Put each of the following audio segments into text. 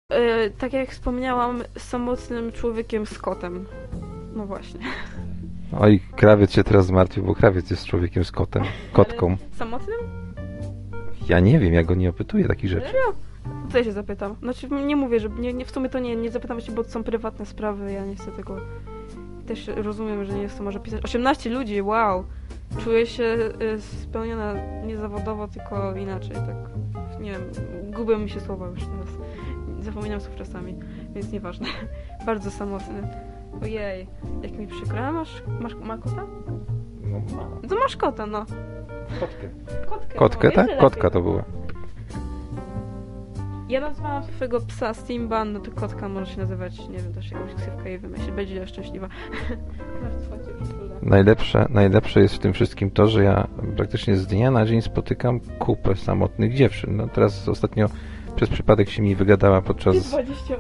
Tak jak wspomniałam, samotnym człowiekiem z kotem. No właśnie. Oj, krawiec się teraz zmartwił, bo krawiec jest człowiekiem z kotem, kotką. Ale samotnym? Ja nie wiem, ja go nie opytuję takich rzeczy. Serio? Co ja się zapytam? Znaczy nie mówię, że w sumie to nie zapytam się, bo to są prywatne sprawy, ja nie chcę tego... Też rozumiem, że nie chcę może pisać. 18 ludzi, wow! Czuję się spełniona nie zawodowo, tylko inaczej, tak. Nie wiem, gubią mi się słowa już teraz. Zapominam słów czasami, więc nieważne. Bardzo samotny. Ojej, jak mi przykro. A ma kota? No ma. To masz kota, no. Kotkę. Kotkę, Kotkę, tak? Kotka to była. Ja nazwałam swojego psa Simba, no to kotka może się nazywać, nie wiem, też jakąś ksywkę jej wymyślić, będzie szczęśliwa. Najlepsze jest w tym wszystkim to, że ja praktycznie z dnia na dzień spotykam kupę samotnych dziewczyn. No teraz ostatnio przez przypadek się mi wygadała podczas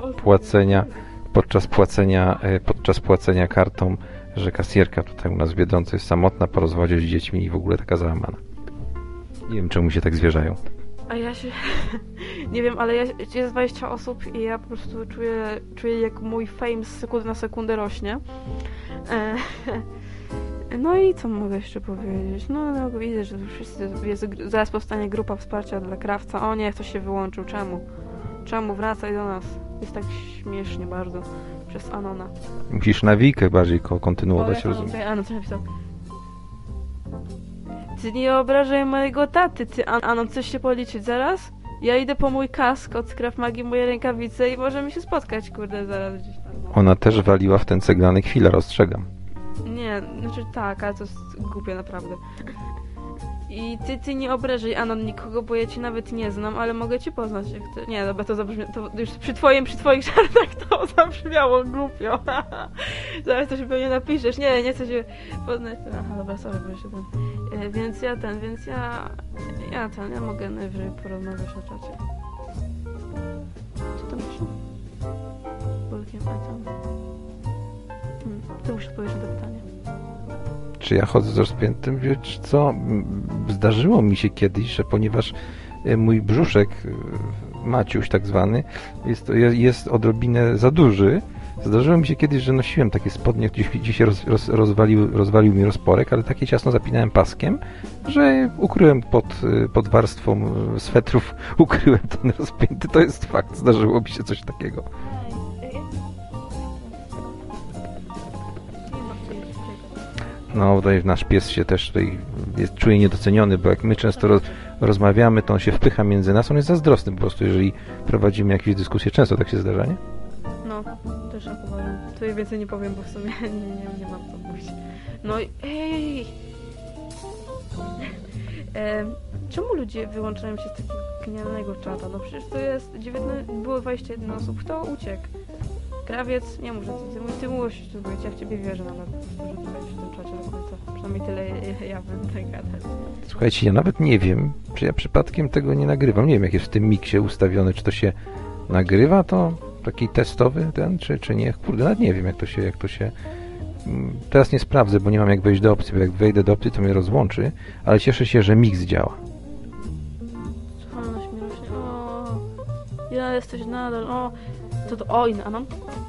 płacenia kartą, że kasjerka tutaj u nas w Biedronce jest samotna po rozwodzie z dziećmi i w ogóle taka załamana. Nie wiem, czemu się tak zwierzają. A ja się... nie wiem, ale jest 20 osób i ja po prostu czuję jak mój fame z sekundy na sekundę rośnie. No i co mogę jeszcze powiedzieć? No widzę, że wszyscy... zaraz powstanie grupa wsparcia dla krawca. O nie, ktoś się wyłączył. Czemu? Czemu? Wracaj do nas. Jest tak śmiesznie bardzo. Przez Anona. Musisz nawijkę bardziej kontynuować, rozumiem. Anon coś napisał. Ty nie obrażaj mojego taty, ty Anon, chcesz się policzyć zaraz? Ja idę po mój kask od Krav Magi, moje rękawice i możemy się spotkać, kurde, zaraz gdzieś tam. Ona też waliła w ten ceglany chwilę, rozstrzegam. Nie, znaczy tak, ale to jest głupie naprawdę. I ty nie obrażaj Anon nikogo, bo ja cię nawet nie znam, ale mogę cię poznać jak ty... Nie, dobra, to zabrzmi... To już przy twoich żartach to zabrzmiało głupio. Zaraz to się pewnie napiszesz. Nie chcę się poznać. Aha, dobra, sorry, bo się ten... Ja mogę najwyżej porozmawiać na czacie. Co tam pisze? Polkiem, a tam... Ty musisz odpowiedzieć na to pytanie. Czy ja chodzę z rozpiętym? Wiesz co? Zdarzyło mi się kiedyś, że ponieważ mój brzuszek, Maciuś tak zwany, jest odrobinę za duży, zdarzyło mi się kiedyś, że nosiłem takie spodnie, gdzie się rozwalił mi rozporek, ale takie ciasno zapinałem paskiem, że ukryłem pod warstwą swetrów, ukryłem ten rozpięty. To jest fakt, zdarzyło mi się coś takiego. No, tutaj nasz pies się też tutaj czuje niedoceniony, bo jak my często rozmawiamy, to on się wpycha między nas, on jest zazdrosny po prostu, jeżeli prowadzimy jakieś dyskusje. Często tak się zdarza, nie? No, też tak uważam. To ja więcej nie powiem, bo w sumie nie mam co mówić. No i... Ej! Czemu ludzie wyłączają się z takiego genialnego czata? No przecież to jest... było 21 osób, kto uciekł? Krawiec, nie mów, że ty mówisz, że ja w ciebie wierzę nawet, że ty będziesz w tym czacie do końca. Przynajmniej tyle ja będę gadać. Słuchajcie, ja nawet nie wiem, czy ja przypadkiem tego nie nagrywam. Nie wiem, jak jest w tym miksie ustawione, czy to się nagrywa, to taki testowy ten, czy nie. Kurde, nawet nie wiem, jak to się... Teraz nie sprawdzę, bo nie mam jak wejść do opcji, bo jak wejdę do opcji, to mnie rozłączy, ale cieszę się, że mix działa. Słucham na śmiesznie. O, ja jesteś nadal, o... O, inny Anon.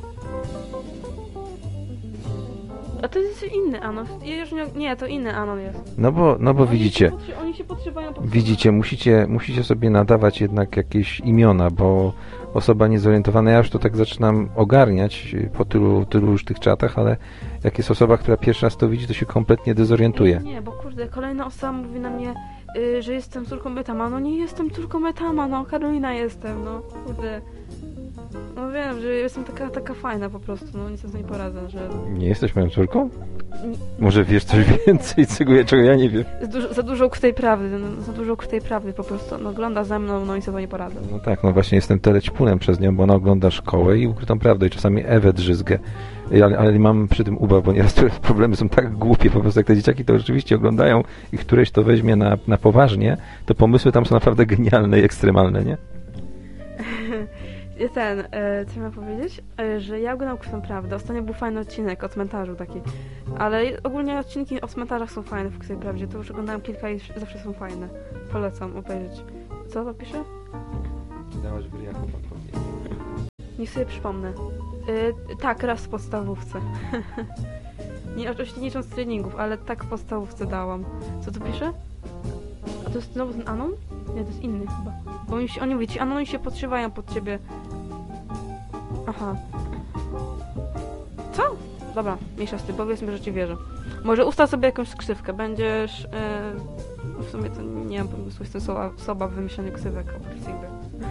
A to jest inny Anon. Nie, to inny Anon jest. No bo widzicie. Oni się podszywają pod... Widzicie, musicie sobie nadawać jednak jakieś imiona, bo osoba niezorientowana, ja już to tak zaczynam ogarniać po tylu już tych czatach, ale jak jest osoba, która pierwszy raz to widzi, to się kompletnie dezorientuje. Nie, bo kurde, kolejna osoba mówi na mnie, że jestem córką Metama. No nie jestem córką Metama, no Karolina jestem, no kurde. No wiem, że jestem taka fajna po prostu, no nic z nie poradzę, że... Nie jesteś moją córką? Może wiesz coś więcej, czego ja nie wiem. Za dużo uktej prawdy, za dużo uktej prawdy po prostu, no ogląda ze mną, no i sobie nie poradzę. No tak, no właśnie jestem telećpunem przez nią, bo ona ogląda szkołę i ukrytą prawdę i czasami Ewę drzyzgę, ale mam przy tym ubaw, bo nieraz problemy są tak głupie, po prostu jak te dzieciaki to rzeczywiście oglądają i któreś to weźmie na poważnie, to pomysły tam są naprawdę genialne i ekstremalne, nie? Co miałam powiedzieć? Że ja oglądam Kusem Prawdę. Ostatnio był fajny odcinek o cmentarzu taki. Ale ogólnie odcinki o cmentarzach są fajne w Kusie Prawdzie. To już oglądałem kilka i zawsze są fajne. Polecam obejrzeć. Co to pisze? Dałaś w ryjaku. niech sobie przypomnę. Tak, raz w podstawówce. Nie, oczywiście nie licząc treningów, ale tak w podstawówce dałam. Co tu pisze? A to jest znowu ten Anon? Nie, to jest inny chyba. Bo oni mówią, ci Anoni się podszywają pod ciebie. Aha. Co? Dobra, mniejsza z tym, powiedzmy, że ci wierzę. Może ustal sobie jakąś skrzywkę, będziesz... w sumie to nie mam pomysłu, jestem osoba w wymyślaniu ksywek opresyjnych.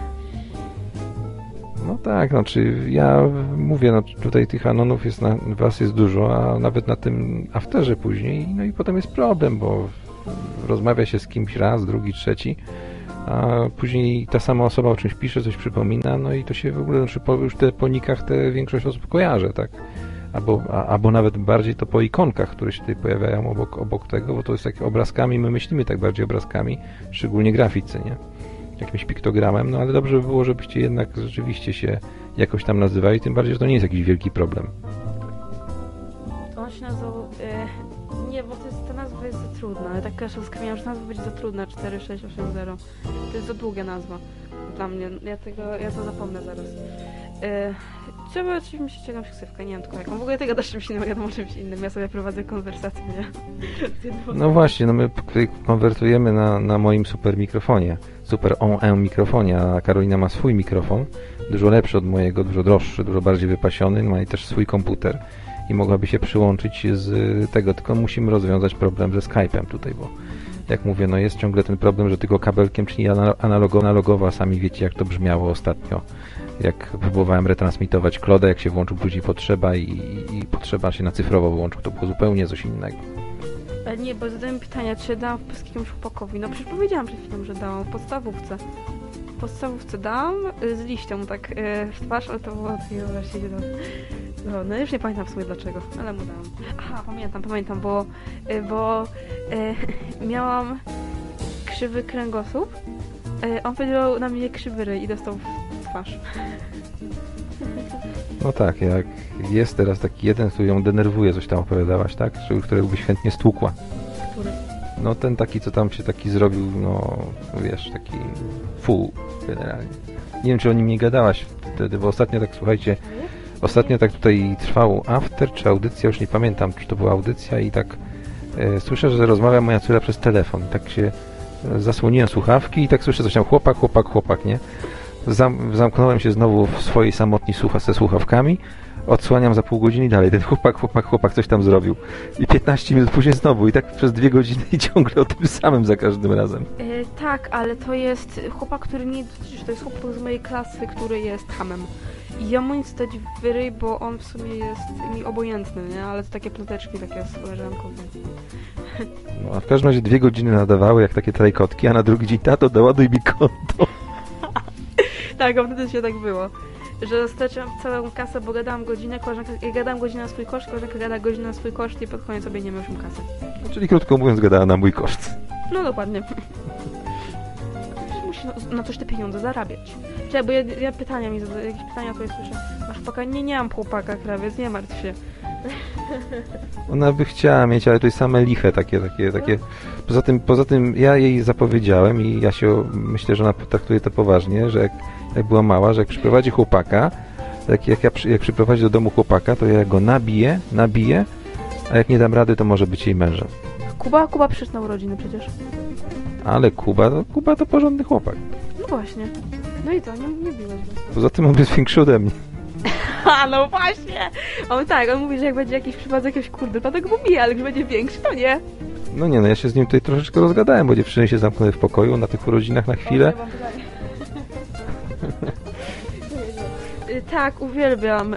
No tak, znaczy ja mówię, no tutaj tych Anonów was jest dużo, a nawet na tym afterze później, no i potem jest problem, bo rozmawia się z kimś raz, drugi, trzeci, a później ta sama osoba o czymś pisze, coś przypomina, no i to się w ogóle, znaczy już po nikach większość osób kojarzy, tak? Albo nawet bardziej to po ikonkach, które się tutaj pojawiają obok tego, bo to jest tak obrazkami, my myślimy tak bardziej obrazkami, szczególnie graficy, nie? Jakimś piktogramem, no ale dobrze by było, żebyście jednak rzeczywiście się jakoś tam nazywali, tym bardziej, że to nie jest jakiś wielki problem. On się nazywał... nie, bo ta nazwa jest za trudna, ale tak każda skamieniam, że nazwa będzie za trudna, 4680. To jest za długa nazwa dla mnie, ja to zapomnę zaraz. Trzeba oczywiście mieć jakąś ksywkę, nie wiem tylko jaką. W ogóle tego też czymś innym, wiadomo czymś innym. Ja sobie prowadzę konwersację, nie? No właśnie, no my konwertujemy na moim super mikrofonie. Super on mikrofonie, a Karolina ma swój mikrofon. Dużo lepszy od mojego, dużo droższy, dużo bardziej wypasiony. Ma i też swój komputer. I mogłaby się przyłączyć z tego, tylko musimy rozwiązać problem ze Skype'em tutaj, bo jak mówię, no jest ciągle ten problem, że tylko kabelkiem, czyli analogowa, sami wiecie jak to brzmiało ostatnio. Jak próbowałem retransmitować Kloda, jak się włączył później potrzeba i potrzeba się na cyfrowo wyłączył, to było zupełnie coś innego. Nie, bo zadałem pytania, czy dałam wpysk jakiemuś chłopakowi. No przecież powiedziałam przed chwilą, że dałam w podstawówce. W podstawówce dałam z liścią tak w twarz, ale to było takie właśnie no już nie pamiętam w sumie dlaczego, ale mu dałam. Aha, pamiętam, bo miałam krzywy kręgosłup. On powiedział na mnie krzywy ryj i dostał w twarz. No tak, jak jest teraz taki jeden, który ją denerwuje, coś tam opowiadałaś, tak? Którego byś chętnie stłukła. Który? No ten taki, co tam się taki zrobił, no wiesz, taki full generalnie. Nie wiem, czy o nim nie gadałaś wtedy, bo ostatnio tak, słuchajcie, ostatnio tak tutaj trwał after, czy audycja, już nie pamiętam, czy to była audycja i tak słyszę, że rozmawia moja córka przez telefon. Tak się zasłoniłem słuchawki i tak słyszę coś tam chłopak, nie? Zamknąłem się znowu w swojej samotni ze słuchawkami, odsłaniam za pół godziny dalej. Ten chłopak coś tam zrobił. I 15 minut później znowu. I tak przez 2 godziny i ciągle o tym samym za każdym razem. Tak, ale to jest chłopak, który nie... To jest chłopak z mojej klasy, który jest hamem. I ja mu nic dać w ryj, bo on w sumie jest mi obojętny, nie? Ale to takie ploteczki takie z koleżanką, więc... No, a w każdym razie 2 godziny nadawały jak takie trajkotki, a na drugi dzień tato doładuj mi konto. Tak, a wtedy się tak było. Że straciłam całą kasę, bo gadałam godzinę, ja gadałam godzinę na swój koszt, koleżanka gadała godzinę na swój koszt i pod koniec sobie nie miałam kasy. No, czyli krótko mówiąc gadała na mój koszt. No dokładnie. Musi na coś te pieniądze zarabiać. Czekaj, bo ja pytania mi zadaję, jakieś pytania tutaj słyszę. Masz chłopaka? Nie mam chłopaka, krawiec, nie martw się. Ona by chciała mieć, ale to jest same liche takie. Poza tym ja jej zapowiedziałem i ja myślę, że ona traktuje to poważnie, że jak była mała, że jak przyprowadzi chłopaka, jak przyprowadzi do domu chłopaka, to ja go nabiję, a jak nie dam rady, to może być jej mężem. Kuba przyszedł na urodziny przecież. Ale Kuba to porządny chłopak. No właśnie. No i co, nie biłeś go. Poza tym on jest większy ode mnie. A no właśnie! On mówi, że jak będzie jakiś przypadek jakiegoś kurde, to go pobije, ale jak będzie większy, to nie. No nie, no ja się z nim tutaj troszeczkę rozgadałem, bo dziewczyny się zamknęły w pokoju na tych urodzinach na chwilę. Tak, uwielbiam,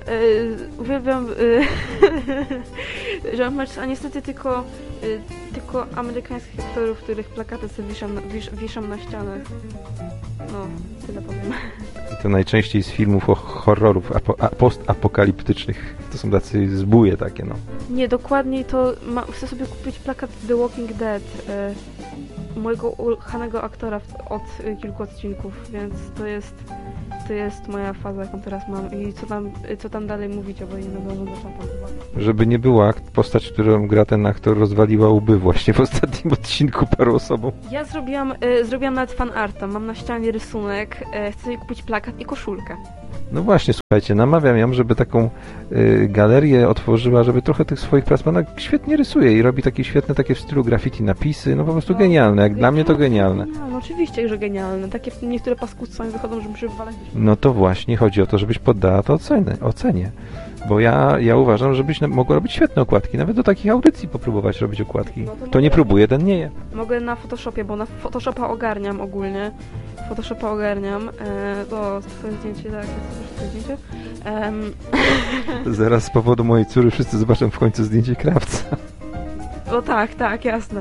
że masz, a niestety tylko amerykańskich aktorów, których plakaty sobie wiszą na ścianach. No, tyle powiem. I to najczęściej z filmów horrorów postapokaliptycznych. To są tacy zbóje takie, no. Nie, dokładniej to chcę sobie kupić plakat The Walking Dead mojego ukochanego aktora od kilku odcinków, więc to jest moja faza, jaką teraz mam i co tam dalej mówić, bo nie będą zacząć tam chyba. Żeby nie było, postać, którą gra ten aktor, rozwaliła łby właśnie w ostatnim odcinku paru osobom. Ja zrobiłam nawet fanarta, mam na ścianie rysunek, chcę sobie kupić plakat i koszulkę. No właśnie, słuchajcie, namawiam ją, żeby taką galerię otworzyła, żeby trochę tych swoich prac, bo ona świetnie rysuje i robi takie świetne, takie w stylu graffiti napisy, no po prostu genialne, jak dla mnie to genialne. No oczywiście, że genialne. Takie niektóre paskudztwa mi wychodzą, żeby się wywalać. No to właśnie, chodzi o to, żebyś poddała to ocenie. Bo ja uważam, żebyś mogła robić świetne okładki, nawet do takich audycji popróbować robić okładki. No to nie próbuje, ten nie je. Mogę na Photoshopie, bo na Photoshopa ogarniam ogólnie. Photoshopa ogarniam. To twoje zdjęcie, tak, jest twoje zdjęcie. Zaraz z powodu mojej córy wszyscy zobaczą w końcu zdjęcie krawca. O tak, jasne.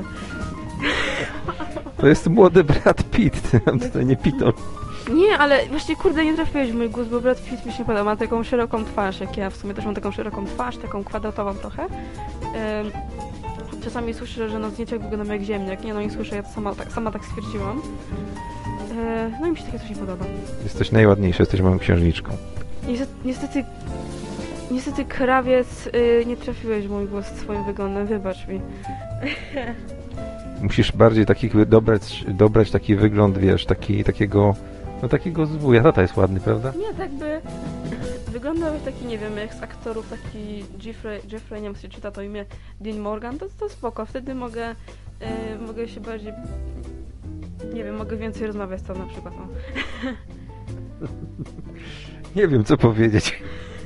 To jest młody Brad Pitt, to nie Pitol. Nie, ale właśnie kurde nie trafiłeś w mój gust, bo Brad Pitt mi się nie podoba. Ma taką szeroką twarz, jak ja w sumie też mam taką szeroką twarz, taką kwadratową trochę. Czasami słyszę, że na zdjęciach wyglądam jak ziemniak. Nie no, nie słyszę, ja to sama tak stwierdziłam. No i mi się takie coś nie podoba. Jesteś najładniejsza, jesteś moją księżniczką. Niestety krawiec, nie trafiłeś w mój głos swoim wyglądem, wybacz mi. Musisz bardziej dobrać taki wygląd, wiesz, takiego zwója. Tata jest ładny, prawda? Nie, tak by wyglądał taki, nie wiem, jak z aktorów, taki Jeffrey, nie wiem, czy czyta to imię, Dean Morgan, to spoko, wtedy mogę się bardziej, nie wiem, mogę więcej rozmawiać z tą na przykład, no. Nie wiem, co powiedzieć.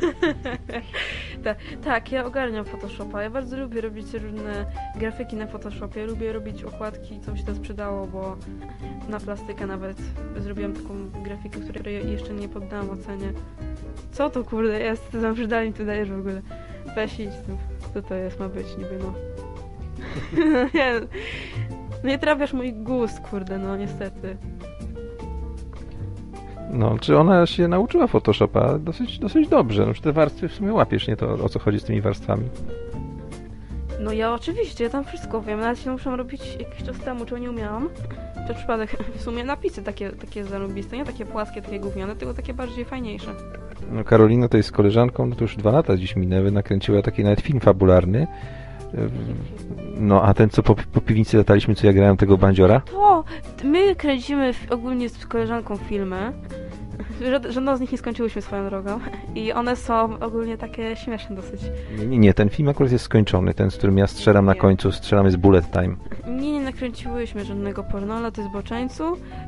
Tak, ja ogarniam Photoshopa. Ja bardzo lubię robić różne grafiki na Photoshopie. Lubię robić okładki, co mi się to sprzedało, bo na plastykę nawet zrobiłam taką grafikę, której jeszcze nie poddałam ocenie. Co to kurde jest? Ty zabrzydali tu dajesz w ogóle. Weź idź tu. Co to jest? Ma być niby, no. Nie trafiasz mój gust, kurde, no niestety. No, czy ona się nauczyła Photoshopa dosyć dobrze. No, czy te warstwy w sumie łapiesz, nie to o co chodzi z tymi warstwami? No ja oczywiście, ja tam wszystko wiem. Nawet się muszę robić jakiś czas temu, czego nie umiałam. To przypadek, w sumie napisy takie zarobiste, nie takie płaskie, takie gówniane, tylko takie bardziej fajniejsze. No Karolina to jest z koleżanką, no to już 2 lata dziś minęły, nakręciła taki nawet film fabularny. No, a ten, co po piwnicy lataliśmy, co ja grałem tego bandziora? To! My kręcimy ogólnie z koleżanką filmy. Żadną z nich nie skończyłyśmy swoją drogą. I one są ogólnie takie śmieszne dosyć. Nie, ten film akurat jest skończony. Ten, z którym ja strzelam na końcu, jest Bullet Time. Nie nakręciłyśmy żadnego pornola, to jest Boczeńcu.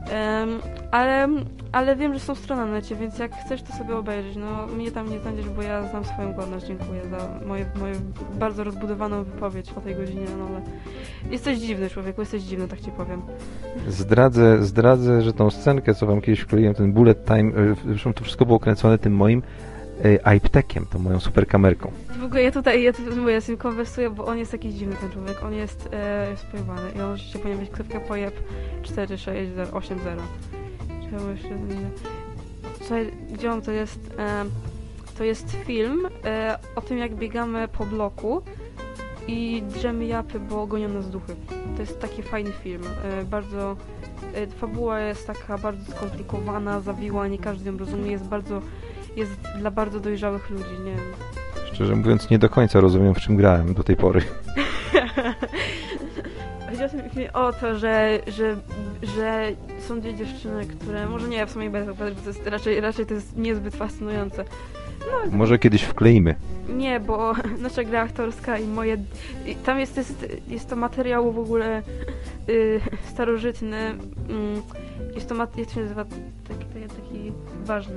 Ale wiem, że są strony na necie, więc jak chcesz, to sobie obejrzeć. No, mnie tam nie znajdziesz, bo ja znam swoją godność. Dziękuję za moją bardzo rozbudowaną wypowiedź o tej godzinie, no ale jesteś dziwny, człowieku, jesteś dziwny, tak ci powiem. Zdradzę, że tą scenkę, co wam kiedyś wkleiłem, ten Bullet Time, zresztą to wszystko było kręcone tym moim iPtekiem, tą moją super kamerką. W ogóle ja z nim konwersuję, bo on jest jakiś dziwny, ten człowiek. On jest spojowany i on rzeczywiście powinien mieć ksywkę pojeb 46080. Czemu jeszcze nie... Słuchaj, gdzie on to jest? To jest film o tym, jak biegamy po bloku i drzemy japy, bo gonią nas duchy. To jest taki fajny film. Bardzo... fabuła jest taka bardzo skomplikowana, zawiła, nie każdy ją rozumie, jest dla bardzo dojrzałych ludzi, nie wiem. Szczerze mówiąc, nie do końca rozumiem, w czym grałem do tej pory. Chodzi o to, że są dwie dziewczyny, które... Może nie, w sumie nie będę opowiadać, bo to jest raczej to jest niezbyt fascynujące. No, może kiedyś wkleimy. Nie, bo nasza gra aktorska i moje... Tam jest to materiał w ogóle starożytny. Jest to jak się nazywa? Taki ważny.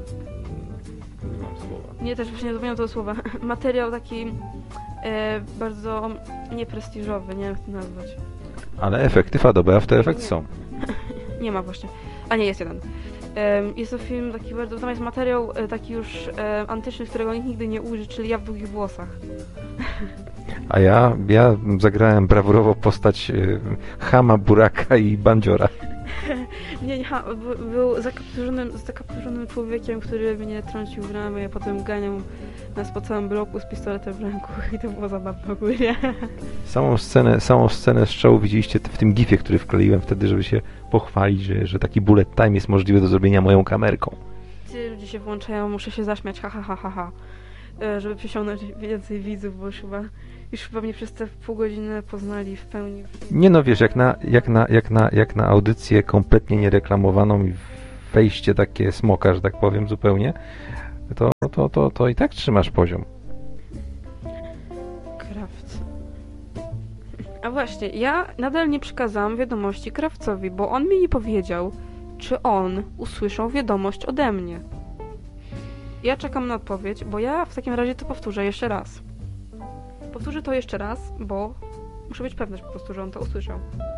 Nie, też właśnie nie zapomniałam tego słowa. Materiał taki bardzo nieprestiżowy, nie wiem jak to nazwać. Ale efekty Adobe After Effects są. Nie ma właśnie. A nie, jest jeden. Jest to film taki bardzo... Tam jest materiał taki już antyczny, którego nikt nigdy nie użył, czyli ja w długich włosach. A ja zagrałem brawurowo postać Chama, Buraka i Bandziora. Nie, był zakapturzonym człowiekiem, który mnie trącił w ramię, a potem ganiał nas po całym bloku z pistoletem w ręku i to było zabawne ogólnie. Samą scenę strzału widzieliście w tym gifie, który wkleiłem wtedy, żeby się pochwalić, że taki bullet time jest możliwy do zrobienia moją kamerką. Ci ludzie się włączają, muszę się zaśmiać, ha, żeby przyciągnąć więcej widzów, bo już chyba mnie przez te pół godziny poznali w pełni. Nie no, wiesz, jak na audycję kompletnie niereklamowaną i wejście takie smoka, że tak powiem zupełnie, to i tak trzymasz poziom. Krawcy. A właśnie, ja nadal nie przekazałam wiadomości krawcowi, bo on mi nie powiedział, czy on usłyszał wiadomość ode mnie. Ja czekam na odpowiedź, bo ja w takim razie to powtórzę jeszcze raz. Powtórzę to jeszcze raz, bo muszę być pewna, że po prostu, że on to usłyszał.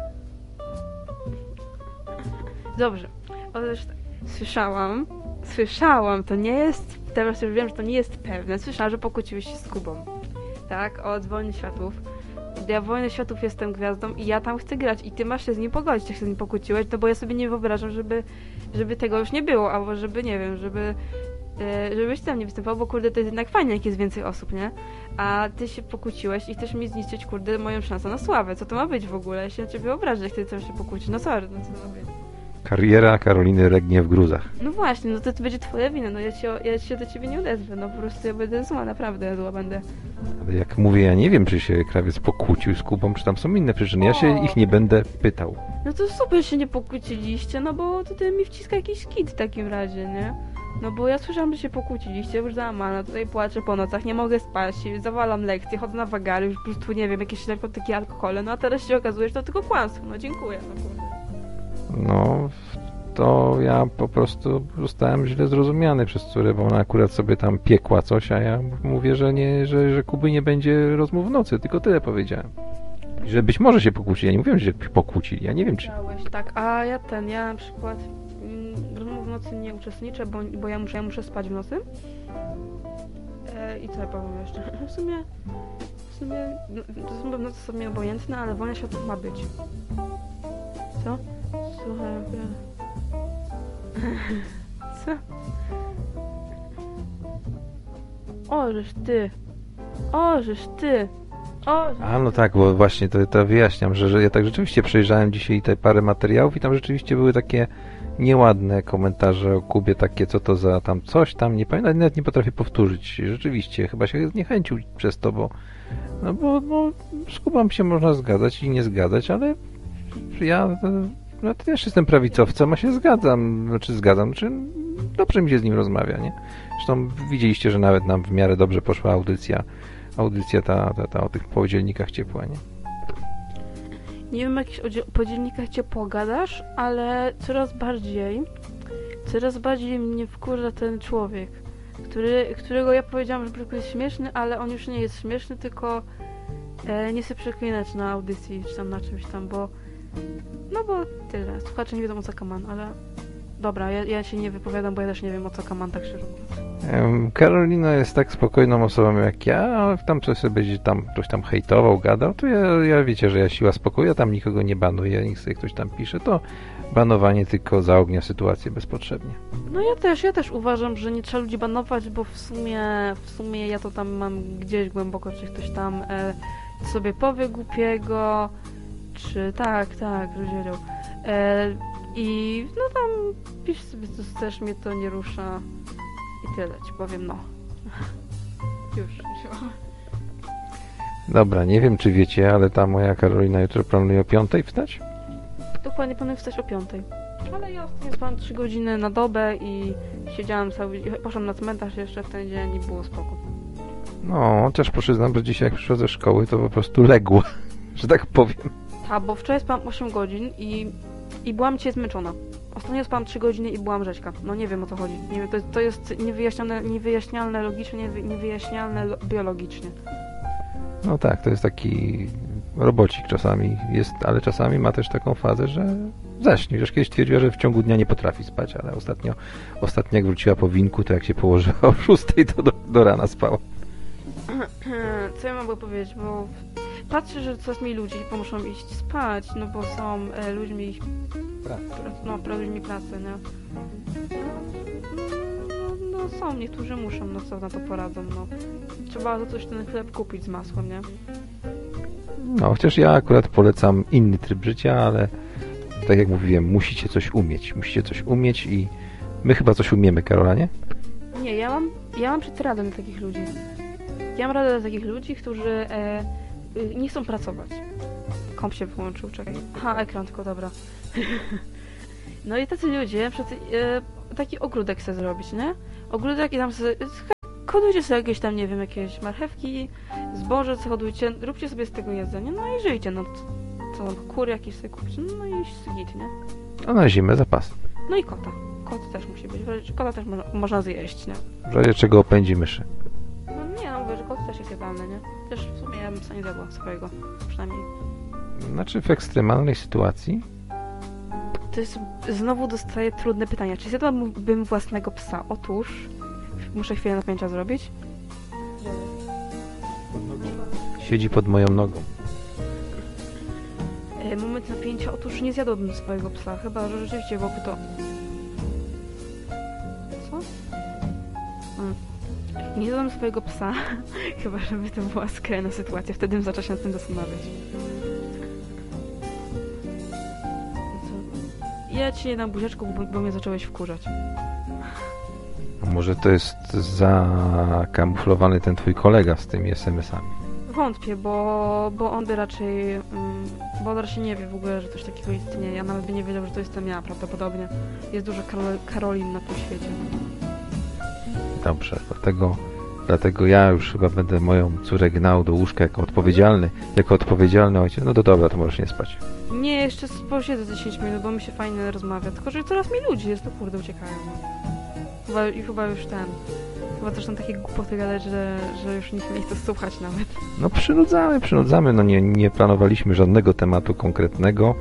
Dobrze. Otóż tak. Słyszałam, to nie jest, teraz już wiem, że to nie jest pewne. Słyszałam, że pokłóciłeś się z Kubą. Tak, od Wojny Światów. Ja w Wojny Światów jestem gwiazdą i ja tam chcę grać i ty masz się z nim pogodzić, jak się z nim pokłóciłeś, no bo ja sobie nie wyobrażam, żeby tego już nie było, albo żeby, nie wiem, żebyś tam nie występował, bo kurde, to jest jednak fajnie, jak jest więcej osób, nie? A ty się pokłóciłeś i chcesz mi zniszczyć, kurde, moją szansę na sławę. Co to ma być w ogóle? Ja się na ciebie wyobrażę, jak ty chcesz się pokłócić. No sorry, no co to ma być? Kariera Karoliny regnie w gruzach. No właśnie, no to będzie twoja wina, no ja się do ciebie nie odezwę, no po prostu ja będę zła, naprawdę zła będę. Ale jak mówię, ja nie wiem, czy się krawiec pokłócił z Kubą, czy tam są inne przyczyny. Ja się ich nie będę pytał. No to super się nie pokłóciliście, no bo tutaj mi wciska jakiś kit w takim razie, nie? No bo ja słyszałam, że się pokłóciliście, już załamana, tutaj płaczę po nocach, nie mogę spać, zawalam lekcje, chodzę na wagary, już po prostu, nie wiem, jakieś narkotyki, alkohole, no a teraz się okazuje, że to tylko kłamstwo, no dziękuję, no kurde. No, to ja po prostu zostałem źle zrozumiany przez córę, bo ona akurat sobie tam piekła coś, a ja mówię, że nie, że Kuby nie będzie rozmów w nocy, tylko tyle powiedziałem. I że być może się pokłócili, ja nie mówiłem, że się pokłócili, ja nie wiem, czy... Tak, a ja na przykład rozmów w nocy nie uczestniczę, bo ja muszę spać w nocy. I co ja powiem jeszcze? W sumie rozmowy w nocy są mi obojętne, ale Wojna Światów ma być. Co? Słuchaj, co? Ożeż ty! A no tak, bo właśnie to wyjaśniam, że ja tak rzeczywiście przejrzałem dzisiaj te parę materiałów i tam rzeczywiście były takie nieładne komentarze o Kubie, takie co to za tam coś tam, nie pamiętam, nawet nie potrafię powtórzyć. Rzeczywiście, chyba się zniechęcił przez to, bo z Kubą się można zgadzać i nie zgadzać, ale ja też jestem prawicowcem, a się zgadzam, dobrze mi się z nim rozmawia, nie? Zresztą widzieliście, że nawet nam w miarę dobrze poszła audycja ta o tych podzielnikach ciepła, nie? Nie wiem, o jakichś podzielnikach ciepła gadasz, ale coraz bardziej mnie wkurza ten człowiek, którego ja powiedziałam, że jest śmieszny, ale on już nie jest śmieszny, tylko nie chce przeklinać na audycji, czy tam na czymś tam, bo tyle. Słuchacze nie wiedzą, o co kaman, ale dobra, ja się nie wypowiadam, bo ja też nie wiem, o co kaman, tak szczerze mówiąc. Karolina jest tak spokojną osobą jak ja, ale tam coś sobie będzie ktoś tam hejtował, gadał, to ja wiecie, że ja siła spokoju, ja tam nikogo nie banuję, niech sobie ktoś tam pisze, to banowanie tylko zaognia sytuację bezpotrzebnie. No ja też uważam, że nie trzeba ludzi banować, bo w sumie ja to tam mam gdzieś głęboko, czy ktoś tam sobie powie głupiego, czy tak, rozdzielał. I no tam pisz sobie co chcesz, mnie to nie rusza i tyle ci powiem, no. Już. Dobra, nie wiem czy wiecie, ale ta moja Karolina jutro planuje o 5:00 wstać? Dokładnie planuję wstać o 5:00. Ale ja ostatnio spałam 3 godziny na dobę i siedziałam poszłam na cmentarz jeszcze w ten dzień i było spoko. No, chociaż przyznam, że dzisiaj jak przyszła ze szkoły, to po prostu legła, że tak powiem. Tak, bo wczoraj spałam 8 godzin i byłam dzisiaj zmęczona. Ostatnio spałam 3 godziny i byłam rzeźka. No nie wiem, o co chodzi. Nie wiem, to jest niewyjaśnialne logicznie, niewyjaśnialne biologicznie. No tak, to jest taki robocik czasami jest, ale czasami ma też taką fazę, że zaśnie. Już kiedyś twierdziła, że w ciągu dnia nie potrafi spać, ale ostatnio jak wróciła po winku, to jak się położyła o 6:00, to do rana spała. Co ja mogę powiedzieć, bo patrzę, że coraz mniej ludzi muszą iść spać, no bo są ludźmi ludźmi pracy, nie? No są, niektórzy muszą, no co na to poradzą, no. Trzeba za coś ten chleb kupić z masłem, nie? No, chociaż ja akurat polecam inny tryb życia, ale tak jak mówiłem, musicie coś umieć i my chyba coś umiemy, Karola, nie? Nie, ja mam przecież radę na takich ludzi. Ja mam radę dla takich ludzi, którzy nie chcą pracować. Komp się wyłączył, czekaj. Aha, ekran, tylko dobra. No i tacy ludzie, taki ogródek chcę zrobić, nie? Ogródek i tam sobie, hodujcie sobie jakieś tam, nie wiem, jakieś marchewki, zboże, co hodujcie, róbcie sobie z tego jedzenie, no i żyjcie, no co, kury jakieś sobie kupcie, no i git, nie? A na zimę zapas. No i kota. Kot też musi być, kota też można zjeść, nie? W razie czego opędzi myszy. No nie, no mówię, że kot też jest jadalny, nie? Też w sumie ja bym sobie nie zjadła swojego, przynajmniej. Znaczy w ekstremalnej sytuacji? To jest, znowu dostaję trudne pytania. Czy zjadłabym własnego psa? Otóż, muszę chwilę napięcia zrobić. Siedzi pod moją nogą. Moment napięcia. Otóż nie zjadłabym swojego psa, chyba że rzeczywiście byłoby to... Co? Nie zjadłabym swojego psa, chyba żeby to była skrajna sytuacja. Wtedy bym zaczęła się nad tym zastanawiać. Ja ci nie dam buziaczku, bo mnie zacząłeś wkurzać. A może to jest zakamuflowany ten twój kolega z tymi SMS-ami? Wątpię, bo on by raczej... bo on raczej nie wie w ogóle, że coś takiego istnieje. Ja nawet by nie wiedział, że to jestem ja, prawdopodobnie. Jest dużo Karolin na tym świecie. Dobrze, dlatego ja już chyba będę moją córę gnał do łóżka jako odpowiedzialny ojciec. No to dobra, to możesz nie spać. Nie, jeszcze posiedzę 10 minut, bo mi się fajnie rozmawia. Tylko, że coraz mi ludzi jest, to kurde, uciekają. No. Chyba już Chyba też są takie głupoty gadać, że już nikt nie chce słuchać nawet. No przynudzamy. No nie planowaliśmy żadnego tematu konkretnego.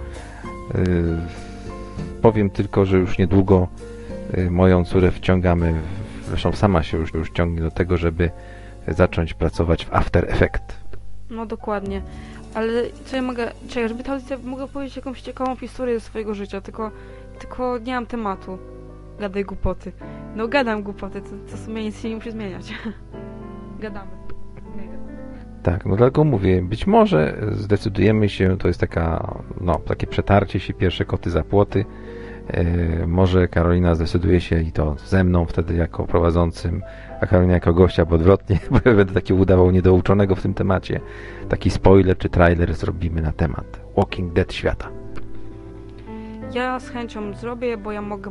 Powiem tylko, że już niedługo moją córę wciągamy, zresztą sama się już ciągnie do tego, żeby zacząć pracować w After Effect. No dokładnie. Ale co ja mogę... Czekaj, żeby ta audycja mogła powiedzieć jakąś ciekawą historię ze swojego życia, tylko nie mam tematu. Gadaj głupoty. No gadam głupoty, to w sumie nic się nie musi zmieniać. Gadamy. Tak, no dlatego mówię, być może zdecydujemy się, to jest takie przetarcie się, pierwsze koty za płoty. Może Karolina zdecyduje się i to ze mną wtedy jako prowadzącym, a Karolina jako gościa, bo odwrotnie, bo ja będę taki udawał niedouczonego w tym temacie. Taki spoiler czy trailer zrobimy na temat Walking Dead świata. Ja z chęcią zrobię, bo ja mogę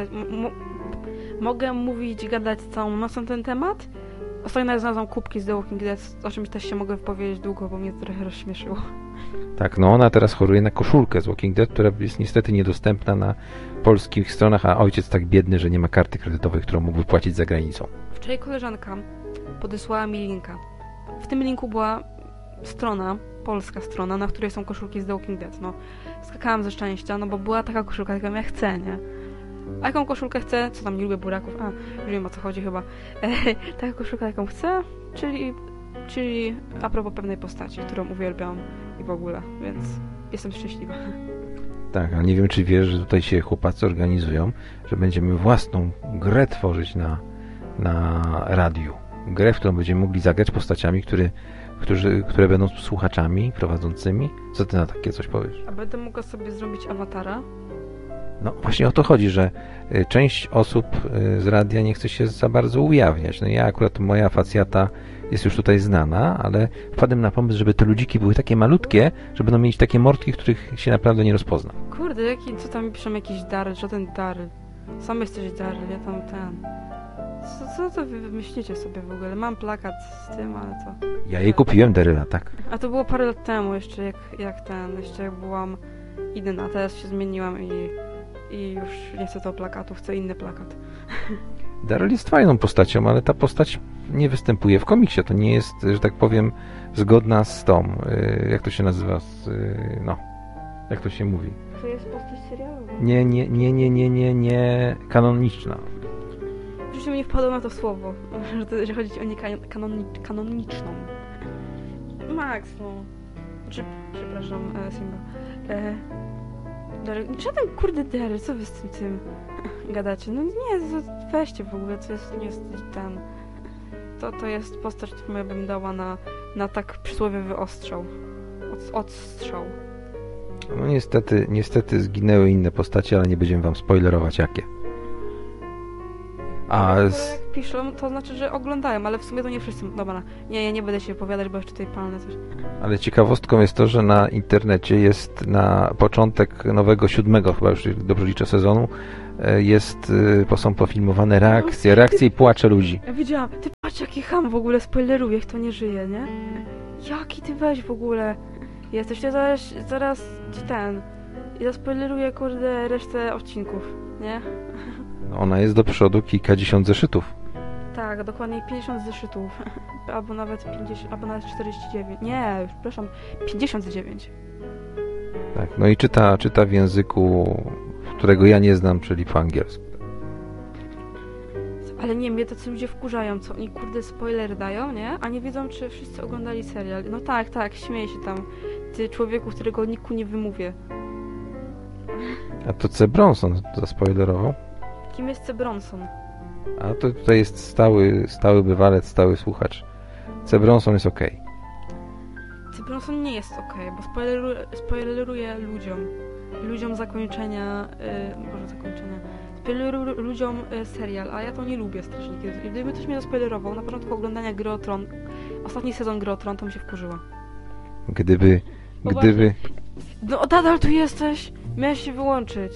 gadać całą nocą na ten temat. Ostatnio nawet znalazłam kubki z The Walking Dead, o czymś też się mogę wypowiedzieć długo, bo mnie to trochę rozśmieszyło. Tak, no ona teraz choruje na koszulkę z Walking Dead, która jest niestety niedostępna na polskich stronach, a ojciec tak biedny, że nie ma karty kredytowej, którą mógłby płacić za granicą. Wczoraj koleżanka podesłała mi linka. W tym linku była polska strona, na której są koszulki z The Walking Dead. No, skakałam ze szczęścia, no bo była taka koszulka, jaką ja chcę, nie? A jaką koszulkę chcę? Co tam, nie lubię buraków? Już wiem, o co chodzi chyba. Taka koszulka, jaką chcę, czyli a propos pewnej postaci, którą uwielbiam i w ogóle, więc jestem szczęśliwa. Tak, ale nie wiem, czy wiesz, że tutaj się chłopacy organizują, że będziemy własną grę tworzyć na radiu. Grę, w którą będziemy mogli zagrać postaciami, które będą słuchaczami prowadzącymi. Co ty na takie coś powiesz? A będę mogła sobie zrobić awatara? No właśnie o to chodzi, że część osób z radia nie chce się za bardzo ujawniać. No ja akurat, moja facjata jest już tutaj znana, ale wpadłem na pomysł, żeby te ludziki były takie malutkie, że będą mieć takie mordki, których się naprawdę nie rozpozna. Kurde, co tam piszą, jakiś Daryl, żaden Daryl. Sam jesteś Daryl, ja tam ten... Co to wy wymyślicie sobie w ogóle? Mam plakat z tym, ale co? Ja jej kupiłem Daryla, tak. A to było parę lat temu jeszcze, jeszcze jak byłam inna, teraz się zmieniłam i już nie chcę tego plakatu, chcę inny plakat. Daryl jest fajną postacią, ale ta postać nie występuje w komiksie. To nie jest, że tak powiem, zgodna z tą, jak to się nazywa, jak to się mówi? To jest postać serialowa. Nie, kanoniczna. W życiu mi nie wpadło na to słowo, że chodzi o kanoniczną. Max, no. Przepraszam, Simba. Żaden kurde Daryl, co wy z tym gadacie? No nie, weźcie w ogóle, to jest ten... To jest postać, którą ja bym dała na tak przysłowiowy ostrzał. Odstrzał. No niestety zginęły inne postacie, ale nie będziemy wam spoilerować jakie. A Jak piszą, to znaczy, że oglądają, ale w sumie to nie wszyscy. Dobra, ja nie będę się wypowiadać, bo jeszcze tutaj palnę coś. Ale ciekawostką jest to, że na internecie jest na początek nowego 7, chyba już dobrze liczę, sezonu, są pofilmowane reakcje i płacze ludzi. Ja widziałam, ty patrz jaki ham w ogóle spoileruje, kto nie żyje, nie? Jaki ty weź w ogóle? Jesteś, ja zaraz ci ja spoileruję, kurde, resztę odcinków, nie? Ona jest do przodu kilkadziesiąt zeszytów. Tak, dokładnie 50 zeszytów. Albo nawet 50, albo nawet 49. Nie, przepraszam, 59. Tak, no i czyta w języku, którego ja nie znam, czyli po angielsku. Ale nie, mnie tacy ludzie wkurzają, co oni kurde spoiler dają, nie? A nie wiedzą, czy wszyscy oglądali serial. No tak, śmieję się tam. Ty człowieku, którego niku nie wymówię. A to C. Bronson zaspoilerował. Kim jest C. Bronson? A to tutaj jest stały bywalec, stały słuchacz. C. Bronson jest okej. C. Bronson nie jest okej, bo spoileruje ludziom zakończenia, spoileruje ludziom serial, a ja to nie lubię strasznie. Gdyby ktoś mnie zaspoilerował na początku oglądania Gry o Tron, ostatni sezon Gry o Tron, to mi się wkurzyła. Gdyby... No nadal tu jesteś! Miałeś się wyłączyć.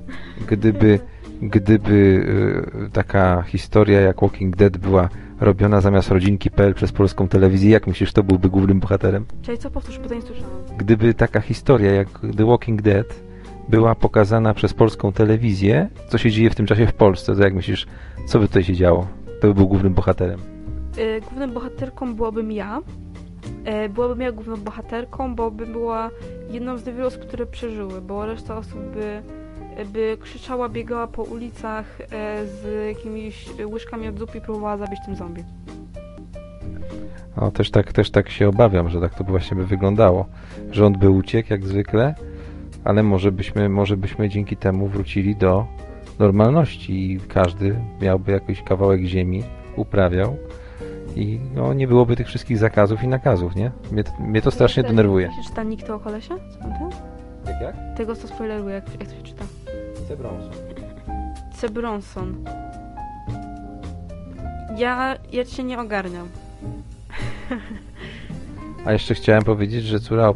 Gdyby taka historia jak Walking Dead była robiona zamiast rodzinki.pl przez polską telewizję, jak myślisz, kto byłby głównym bohaterem? Czyli co? Powtórz, bo to nie słyszałam. Gdyby taka historia jak The Walking Dead była pokazana przez polską telewizję, co się dzieje w tym czasie w Polsce, to jak myślisz, co by tutaj się działo? Kto by był głównym bohaterem? Główną bohaterką byłabym ja. Byłabym ja główną bohaterką, bo bym była jedną z niewielu osób, które przeżyły, bo reszta osób by krzyczała, biegała po ulicach z jakimiś łyżkami od zupy i próbowała zabić tym zombie. No, też tak się obawiam, że tak to właśnie by wyglądało. Rząd by uciekł jak zwykle, ale może byśmy dzięki temu wrócili do normalności i każdy miałby jakiś kawałek ziemi, uprawiał i no, nie byłoby tych wszystkich zakazów i nakazów, nie? Mnie to strasznie denerwuje. Jak się czyta nikt to o kolesie? Co tam ten? Jak? Tego, co spoileruje, jak to się czyta. C. Bronson. C. Bronson. Ja cię nie ogarniam. A jeszcze chciałem powiedzieć, że córa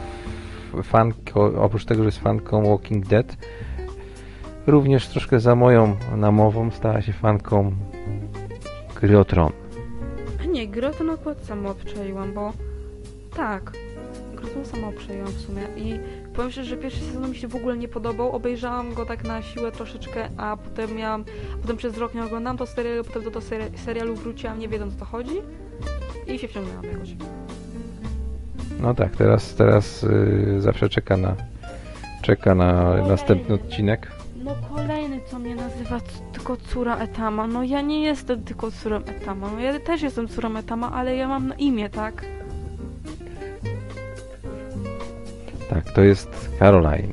oprócz tego, że jest fanką Walking Dead, również troszkę za moją namową stała się fanką Gry o Tron. Nie, Gry o Tron akurat sama obczaiłam, bo tak, Gry o Tron sama obczaiłam w sumie i powiem szczerze, że pierwszy sezon mi się w ogóle nie podobał, obejrzałam go tak na siłę troszeczkę, a potem przez rok nie oglądałam to serialu, potem do serialu wróciłam nie wiedząc o co chodzi i się wciągnęłam jakoś. No tak, teraz zawsze czeka na następny odcinek. No kolejny, co mnie nazywa tylko córa Etama. No ja nie jestem tylko córą Etama. No ja też jestem córą Etama, ale ja mam na imię, tak? Tak, to jest Caroline.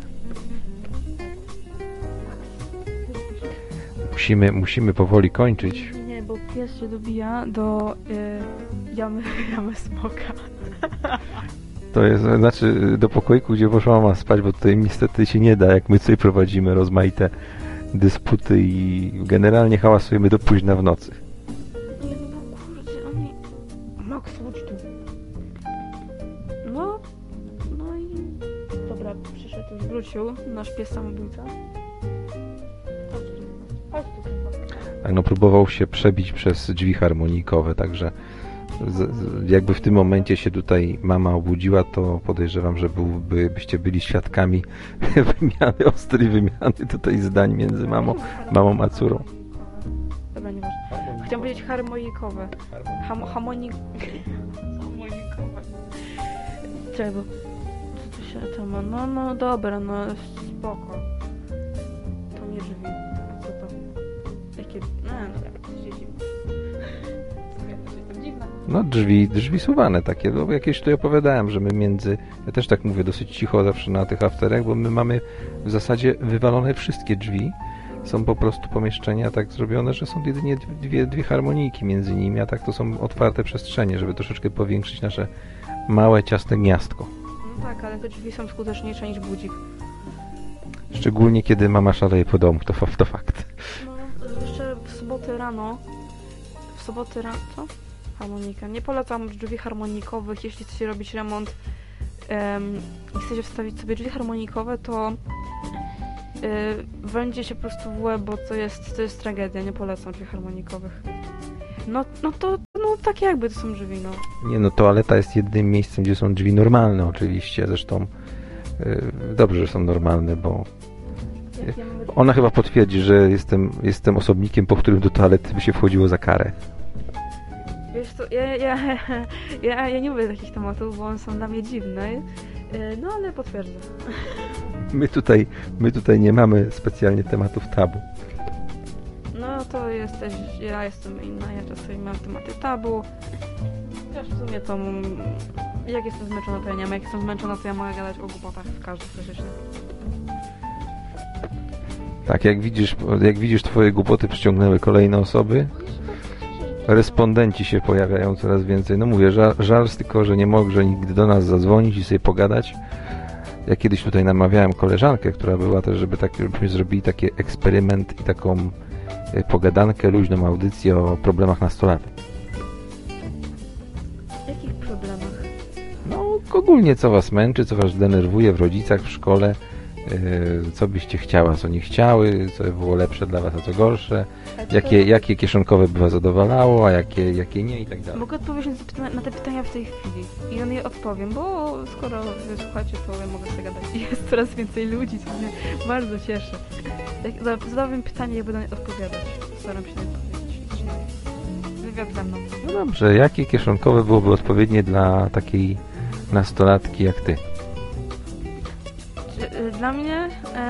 Musimy powoli kończyć. Nie, bo pies się dobija do jamy smoka. To jest, znaczy do pokoiku, gdzie poszła mama spać, bo tutaj niestety się nie da, jak my tutaj prowadzimy rozmaite dysputy i generalnie hałasujemy do późna w nocy. Nie, no bo kurde, oni... Max, chodź tu. No i... Dobra, przyszedł, już wrócił, nasz pies samobójca. Chodź tu. Tak, no próbował się przebić przez drzwi harmonijkowe, także jakby w tym momencie się tutaj mama obudziła, to podejrzewam, że byście byli świadkami ostrej wymiany tutaj zdań między mamą a córą. Dobra, nieważne. Chciałam powiedzieć harmonikowe. Harmonikowe. Czekaj, bo co tu się tam ma? No dobra, no spoko. To nie drzwi. Co to? Jakie... No dobra, coś się dziwne. No drzwi suwane takie, bo jakieś tutaj opowiadałem, że ja też tak mówię dosyć cicho zawsze na tych afterach, bo my mamy w zasadzie wywalone wszystkie drzwi, są po prostu pomieszczenia tak zrobione, że są jedynie dwie harmonijki między nimi, a tak to są otwarte przestrzenie, żeby troszeczkę powiększyć nasze małe, ciasne gniazdko. No tak, ale te drzwi są skuteczniejsze niż budzik. Szczególnie kiedy mama szaleje po domu, to fakt. No, jeszcze w sobotę rano, w soboty rano, co? Harmonika. Nie polecam drzwi harmonikowych, jeśli chcecie robić remont i chcecie wstawić sobie drzwi harmonikowe, to będzie się po prostu w łeb, bo to jest tragedia, nie polecam drzwi harmonikowych. No tak jakby to są drzwi, no. Nie, no toaleta jest jedynym miejscem, gdzie są drzwi normalne oczywiście, zresztą dobrze, że są normalne, bo ona chyba potwierdzi, że jestem osobnikiem, po którym do toalety by się wchodziło za karę. Wiesz co, ja nie lubię takich tematów, bo one są dla mnie dziwne, no ale potwierdzę. My tutaj nie mamy specjalnie tematów tabu. No to ja jestem inna, ja czasami mam tematy tabu. Chociaż w sumie to jak jestem zmęczona, to ja nie mam. Jak jestem zmęczona, to ja mogę gadać o głupotach w każdym praktycznie. Tak, jak widzisz, twoje głupoty przyciągnęły kolejne osoby. Respondenci się pojawiają coraz więcej. No mówię, żal tylko, że nie mogę nigdy do nas zadzwonić i sobie pogadać. Ja kiedyś tutaj namawiałem koleżankę, która była też, żebyśmy zrobili taki eksperyment i taką pogadankę, luźną audycję o problemach nastolatek. Jakich problemach? No ogólnie co was męczy, co was denerwuje w rodzicach, w szkole, co byście chciała, co nie chciały, co było lepsze dla was, a co gorsze, jakie kieszonkowe by was zadowalało, a jakie nie i tak dalej. Mogę odpowiedzieć na te pytania w tej chwili i na nie odpowiem, bo skoro wy słuchacie, to ja mogę sobie gadać i jest coraz więcej ludzi, co mnie bardzo cieszy. Zadałbym pytanie, jak będę odpowiadać. Staram się nie odpowiedzieć. Wywiad ze mną. No dobrze, jakie kieszonkowe byłoby odpowiednie dla takiej nastolatki jak ty? Dla mnie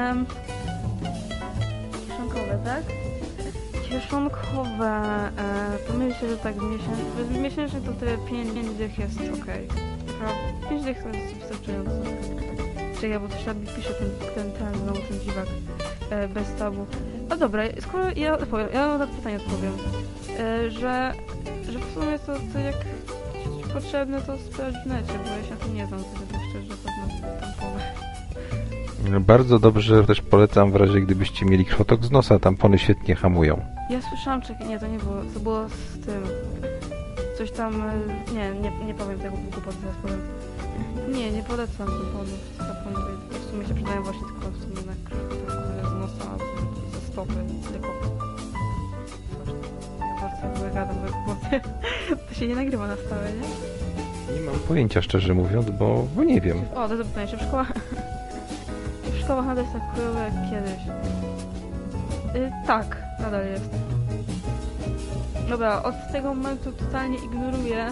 kieszonkowe, tak? Kieszonkowe, to myślę, że tak miesięcznie to te 5 dych jest okej. 5 dych to jest wystarczająco. Czekaj, bo to trzeba mi pisze ten dziwak bez tabu. No dobra, skoro ja na to pytanie odpowiem, że w sumie to jak ci potrzebne, to sprawdź w necie, bo ja się na tym nie znam, to szczerze, to znam tampowe. Bardzo dobrze też polecam w razie, gdybyście mieli krwotok z nosa, tampony świetnie hamują. Ja słyszałam, nie, to nie było, to było z tym, coś tam, nie powiem tego głupoty, teraz powiem. Nie polecam tamponów, w sumie się przydają właśnie tylko w sumie na krwotok z nosa, ze stopy, tylko. Bardzo gadam we głupoty, to się nie nagrywa na stałe, nie? Nie mam pojęcia, szczerze mówiąc, bo nie wiem. O, to pytanie się w szkołach. W szkołach nadal jest tak chujowe jak kiedyś. Tak, nadal jest. Dobra, od tego momentu totalnie ignoruję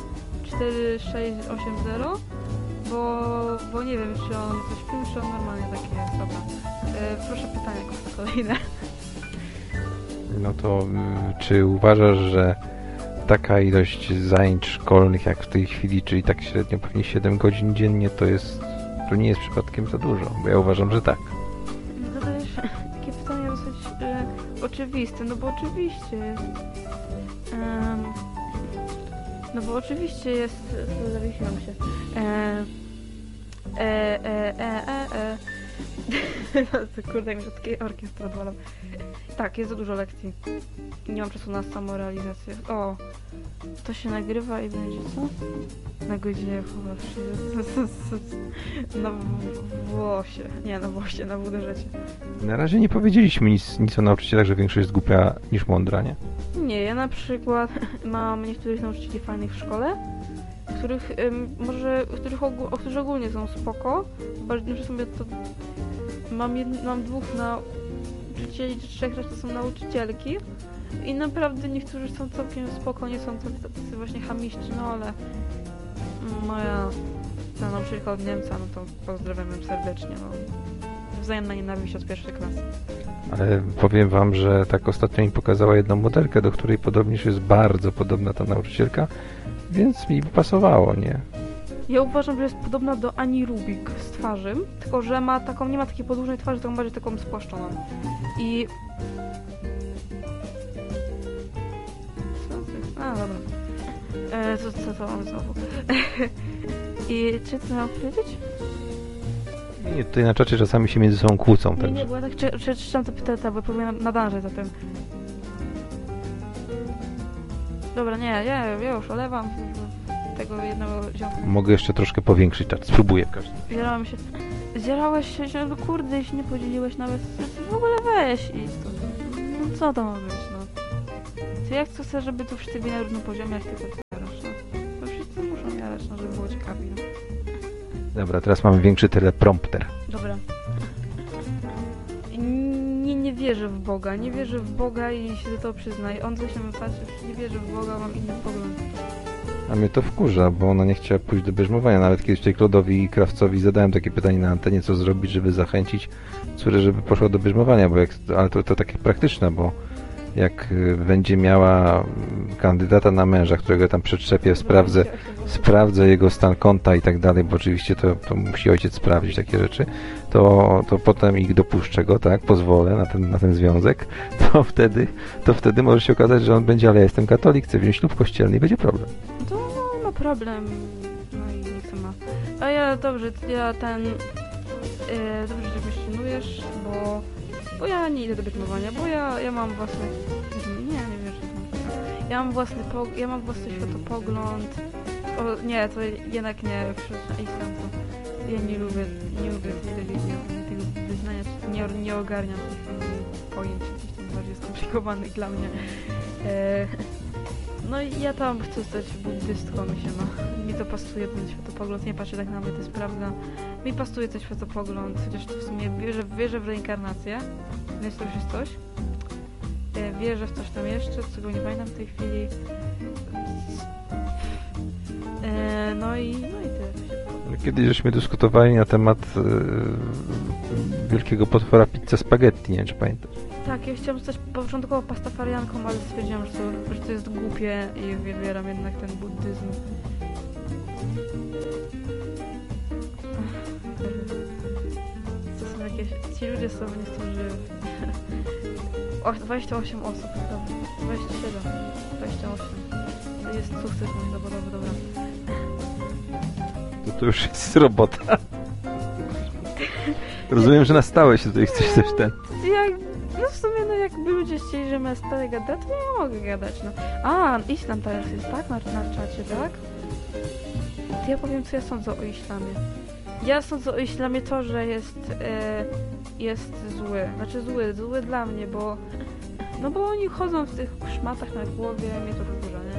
4680, bo nie wiem, czy on coś pił, czy on normalnie taki jest. Dobra. Proszę pytania kolejne. No to czy uważasz, że taka ilość zajęć szkolnych jak w tej chwili, czyli tak średnio pewnie 7 godzin dziennie, to nie jest przypadkiem za dużo? Bo ja uważam, że tak. Zadajesz takie pytanie dosyć oczywiste, no bo oczywiście jest... no bo oczywiście jest... Zawiesiłam się. To kurde, jak mi się takie orkiestra odwalam. Tak, jest za dużo lekcji. Nie mam czasu na samorealizację. O! To się nagrywa i będzie co? Na godzinie chyba na włosie. Nie, na włosie, na wódrzecie. Na razie nie powiedzieliśmy nic o nauczycielach, że większość jest głupia niż mądra, nie? Nie, ja na przykład mam niektórych nauczycieli fajnych w szkole, którzy ogólnie są spoko. Że sobie to mam 2 nauczycieli, 3 reszta są nauczycielki. I naprawdę niektórzy są całkiem spoko, nie są tacy właśnie chamiści, no ale moja ta nauczycielka od Niemca, no to pozdrawiam ją serdecznie, no. Wzajemna nienawiść od pierwszej klasy. Ale powiem wam, że tak ostatnio mi pokazała jedną modelkę, do której podobnież jest bardzo podobna ta nauczycielka, więc mi pasowało, nie? Ja uważam, że jest podobna do Ani Rubik z twarzy, tylko że nie ma takiej podłużnej twarzy, tylko bardziej taką spłaszczoną. I... dobra. Co mam znowu? I czy co miałam powiedzieć? Nie, tutaj na czacie czasami się między sobą kłócą. Nie, bo ja tak czytam te pytania, bo powinien nadążać za tym. Dobra, nie, ja już olewam tego jednego ziomka. Mogę jeszcze troszkę powiększyć czat. Spróbuję w każdym. Zjarałem się. Zjarałeś się, no kurde, i się nie podzieliłeś nawet. W ogóle weź i stąd. No co to ma być, no? Ty jak chcesz, żeby tu wszyscy byli na równym poziomie, jak ty to jarasz, no? To wszyscy muszą jarać, no, żeby było ciekawiej, no. Dobra, teraz mamy większy teleprompter. Dobra. Nie wierzę w Boga. Nie wierzę w Boga i się do tego przyznaję. On coś na mnie patrzy, nie wierzę w Boga, mam inny pogląd. A mnie to wkurza, bo ona nie chciała pójść do bierzmowania. Nawet kiedyś tutaj Klodowi i Krawcowi zadałem takie pytanie na antenie, co zrobić, żeby zachęcić córę, żeby poszła do bierzmowania, bo ale to takie praktyczne, bo jak będzie miała kandydata na męża, którego tam przetrzepię, sprawdzę jego stan konta i tak dalej, bo oczywiście to musi ojciec sprawdzić takie rzeczy, to potem ich dopuszczę go, tak, pozwolę na ten związek, to wtedy może się okazać, że on będzie, ale ja jestem katolik, chcę wziąć ślub kościelny i będzie problem. To no, ma problem, no i niech to ma. A ja dobrze, dobrze, że myślujesz, bo ja nie idę do bierzmowania, bo ja mam własny... Nie wiem, że ja mam własny światopogląd. O, nie, to jednak nie, wśród islam to ja nie lubię tej religii, tego wyznania, nie ogarniam tych pojęć, jakichś tam bardziej skomplikowanych dla mnie. No i ja tam chcę zostać buddystką, mi się ma. Mi to pasuje ten światopogląd, nie patrzę tak na mnie, to jest prawda. Mi pasuje ten światopogląd, chociaż to w sumie wierzę w reinkarnację, więc to już jest coś. Wierzę w coś tam jeszcze, czego nie pamiętam w tej chwili. No i tyle. Kiedyś żeśmy dyskutowali na temat wielkiego potwora pizza spaghetti, nie wiem czy pamiętasz. Tak, ja chciałam zostać początkowo pastafarianką, ale stwierdziłam, że to jest głupie i wybieram jednak ten buddyzm. To są jakieś... Ci ludzie sobie nie stworzyli. 28 osób, dobra. 27, 28. To jest sukces mój zawodowy, dobra. To już jest robota. Rozumiem, że na stałe się tutaj chcesz też ten... No w sumie, no jakby ludzie chcieli, żebym ja stale gadać, to ja mogę gadać, no. A, islam teraz jest, tak? Na czacie, tak? To ja powiem, co ja sądzę o islamie. Ja sądzę o islamie to, że jest zły. Znaczy zły dla mnie, bo... No bo oni chodzą w tych szmatach na głowie, mnie to wkurza, nie?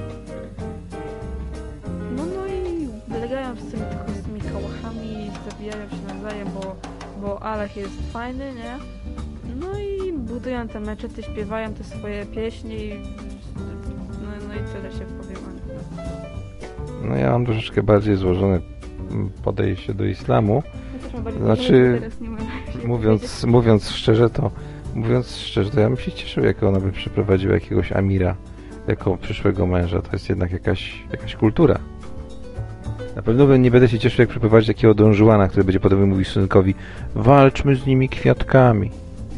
No i biegają z tymi kałachami, zabijają się nawzajem, bo Allah jest fajny, nie? No i budują te meczety, śpiewają te swoje pieśni i... No i tyle się powiem. No ja mam troszeczkę bardziej złożone podejście do islamu. Znaczy, mówiąc szczerze, to ja bym się cieszył, jak ona by przyprowadziła jakiegoś amira jako przyszłego męża. To jest jednak jakaś kultura. Na pewno nie będę się cieszył, jak przyprowadzić takiego Don Juana, który będzie potem mówił synkowi: walczmy z nimi kwiatkami.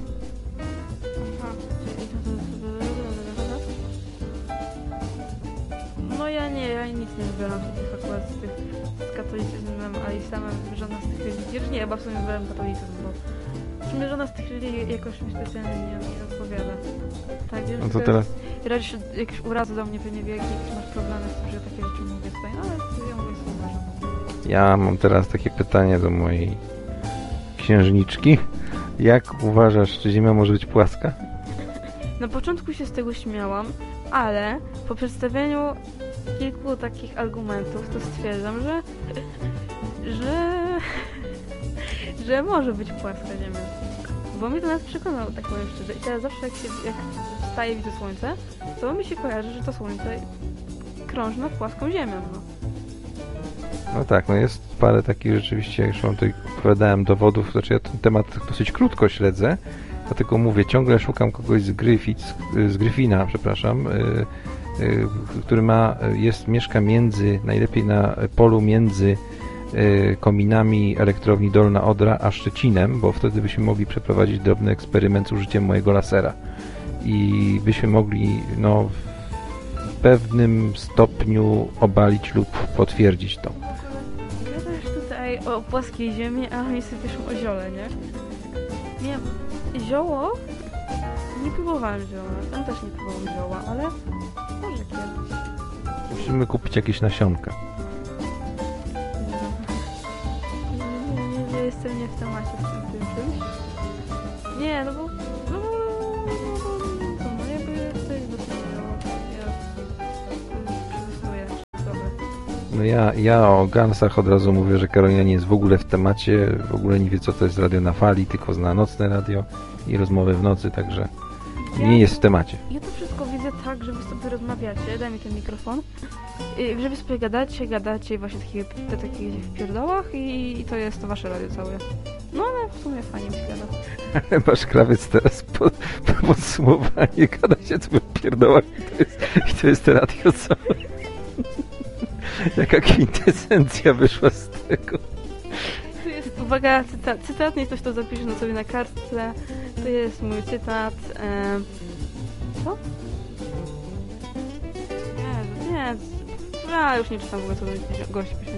No ja nic nie wybieram akurat z katolicyzmem, a islamem, żadna z tych religii. Nie, chyba w sumie wybieram katolicyzm, bo w sumie żadna z tych religii jakoś mi specjalnie nie odpowiada. Tak, więc no to teraz... Radzisz jakieś urazy do mnie pewnie wielkie, jakieś masz problemy z tym, że takie rzeczy mówię tutaj, ale ja mówię sobie uważam. Ja mam teraz takie pytanie do mojej księżniczki. Jak uważasz, czy Ziemia może być płaska? Na początku się z tego śmiałam, ale po przedstawieniu kilku takich argumentów to stwierdzam, że może być płaska Ziemia. Bo mnie to nas przekonało, tak powiem szczerze. I teraz zawsze jak wstaje i widzę słońce, to mi się kojarzy, że to słońce krąży nad płaską Ziemią, no. No tak, no jest parę takich rzeczywiście, jak już wam tutaj opowiadałem, dowodów, znaczy ja ten temat dosyć krótko śledzę, dlatego mówię, ciągle szukam kogoś z Gryfina, przepraszam, który mieszka najlepiej na polu między kominami elektrowni Dolna Odra a Szczecinem, bo wtedy byśmy mogli przeprowadzić drobny eksperyment z użyciem mojego lasera i byśmy mogli w pewnym stopniu obalić lub potwierdzić to. Gadasz tutaj o płaskiej ziemi, a oni sobie piszą o ziole, nie? Nie, zioło? Nie próbowałem zioła, tam też nie próbowałem zioła, ale może kiedyś. Musimy kupić jakieś nasionka. Nie jestem nie w temacie z tym czymś. Nie, no bo... No jakby jesteś do tego, ja przewysnuję. Dobra. No ja o Gunsach od razu mówię, że Karolina nie jest w ogóle w temacie, w ogóle nie wie, co to jest radio na fali, tylko zna nocne radio i rozmowy w nocy, także nie jest w temacie. Ja to wszystko widzę tak, że wy sobie rozmawiacie, daj mi ten mikrofon, że wy sobie gadacie i właśnie takich w pierdołach i to jest to wasze radio całe. No ale w sumie fajnie mi się gada. Masz krawiec teraz podsumowanie, gada się tu w pierdołach i to jest radio całe. Jaka kwintesencja wyszła z tego. Tu jest, uwaga, cytat, niech ktoś to zapisze na sobie na kartce. To jest mój cytat. Co? Nie, ja już nie czytam w ogóle, co gości pisze,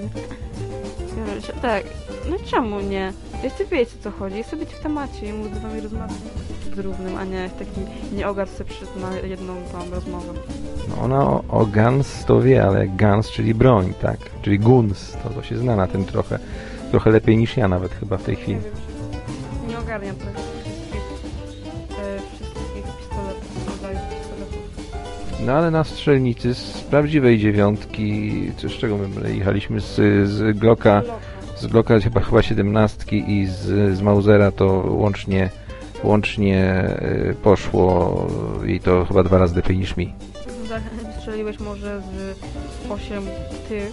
nie? Tak, no czemu nie? Jeszcze wiecie, o co chodzi. Ja chcę być w temacie i móc z wami rozmawiać z równym, a nie taki nieogar sobie przyszedł na jedną tą rozmowę. No ona o Guns to wie, ale Guns, czyli broń, tak? Czyli Guns, to się zna na tym trochę lepiej niż ja nawet chyba w tej chwili. Nie wiem, nie ogarniam tego wszystkich pistoletów, rodzajów pistoletów. No ale na strzelnicy z prawdziwej dziewiątki, z czego my jechaliśmy z Glocka chyba 17 i z Mausera to łącznie poszło i to chyba 2 razy lepiej niż mi. Strzeliłeś może z 8 tych.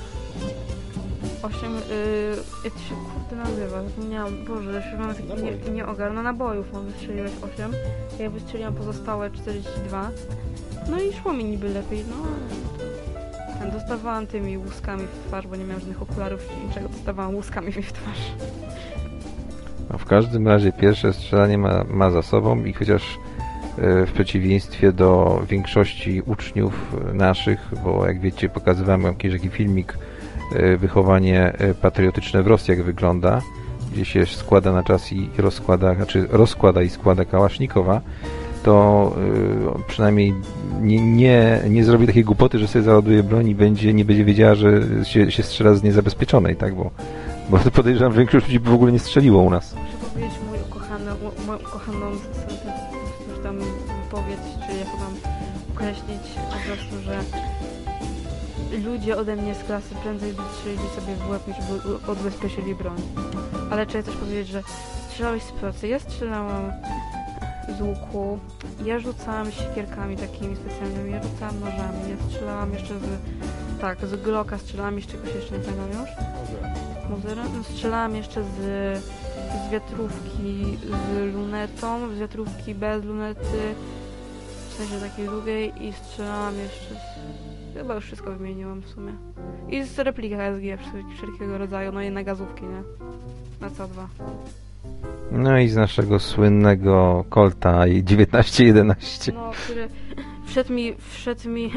8, jak to się kurde nazywa? Zapomniałam, Boże, jeszcze mam taki nie ogarnę nabojów, on wystrzeliłeś 8. Ja wystrzeliłam pozostałe 42. No i szło mi niby lepiej, no ale dostawałam tymi łuskami w twarz, bo nie miałam żadnych okularów czy niczego, dostawałam łuskami mi w twarz. No w każdym razie pierwsze strzelanie ma za sobą i chociaż w przeciwieństwie do większości uczniów naszych, bo jak wiecie pokazywałem jakiś taki filmik wychowanie patriotyczne w Rosji jak wygląda, gdzie się składa na czas i rozkłada i składa kałasznikowa, to przynajmniej nie zrobi takiej głupoty, że sobie załaduje broń i nie będzie wiedziała, że się strzela z niezabezpieczonej, tak? Bo podejrzewam, że większość ludzi by w ogóle nie strzeliło u nas. Muszę powiedzieć moją ukochaną już tam wypowiedź, czy jak mam określić po prostu, że ludzie ode mnie z klasy prędzej by strzelili sobie w łeb, niż by odbezpieczyli broń. Ale trzeba też powiedzieć, że strzelałeś z procy. Ja strzelałam z łuku, ja rzucałam siekierkami takimi specjalnymi, ja rzucałam nożami, ja strzelałam jeszcze z Glocka strzelałam, z czegoś jeszcze nie pamiętam już. Mozera? No, strzelałam jeszcze z wiatrówki z lunetą, z wiatrówki bez lunety, w sensie takiej długiej i strzelałam jeszcze chyba już wszystko wymieniłam w sumie. I z repliki HSG wszelkiego rodzaju, no i na gazówki, nie? Na CO2. No i z naszego słynnego Colta 1911. No, który wszedł mi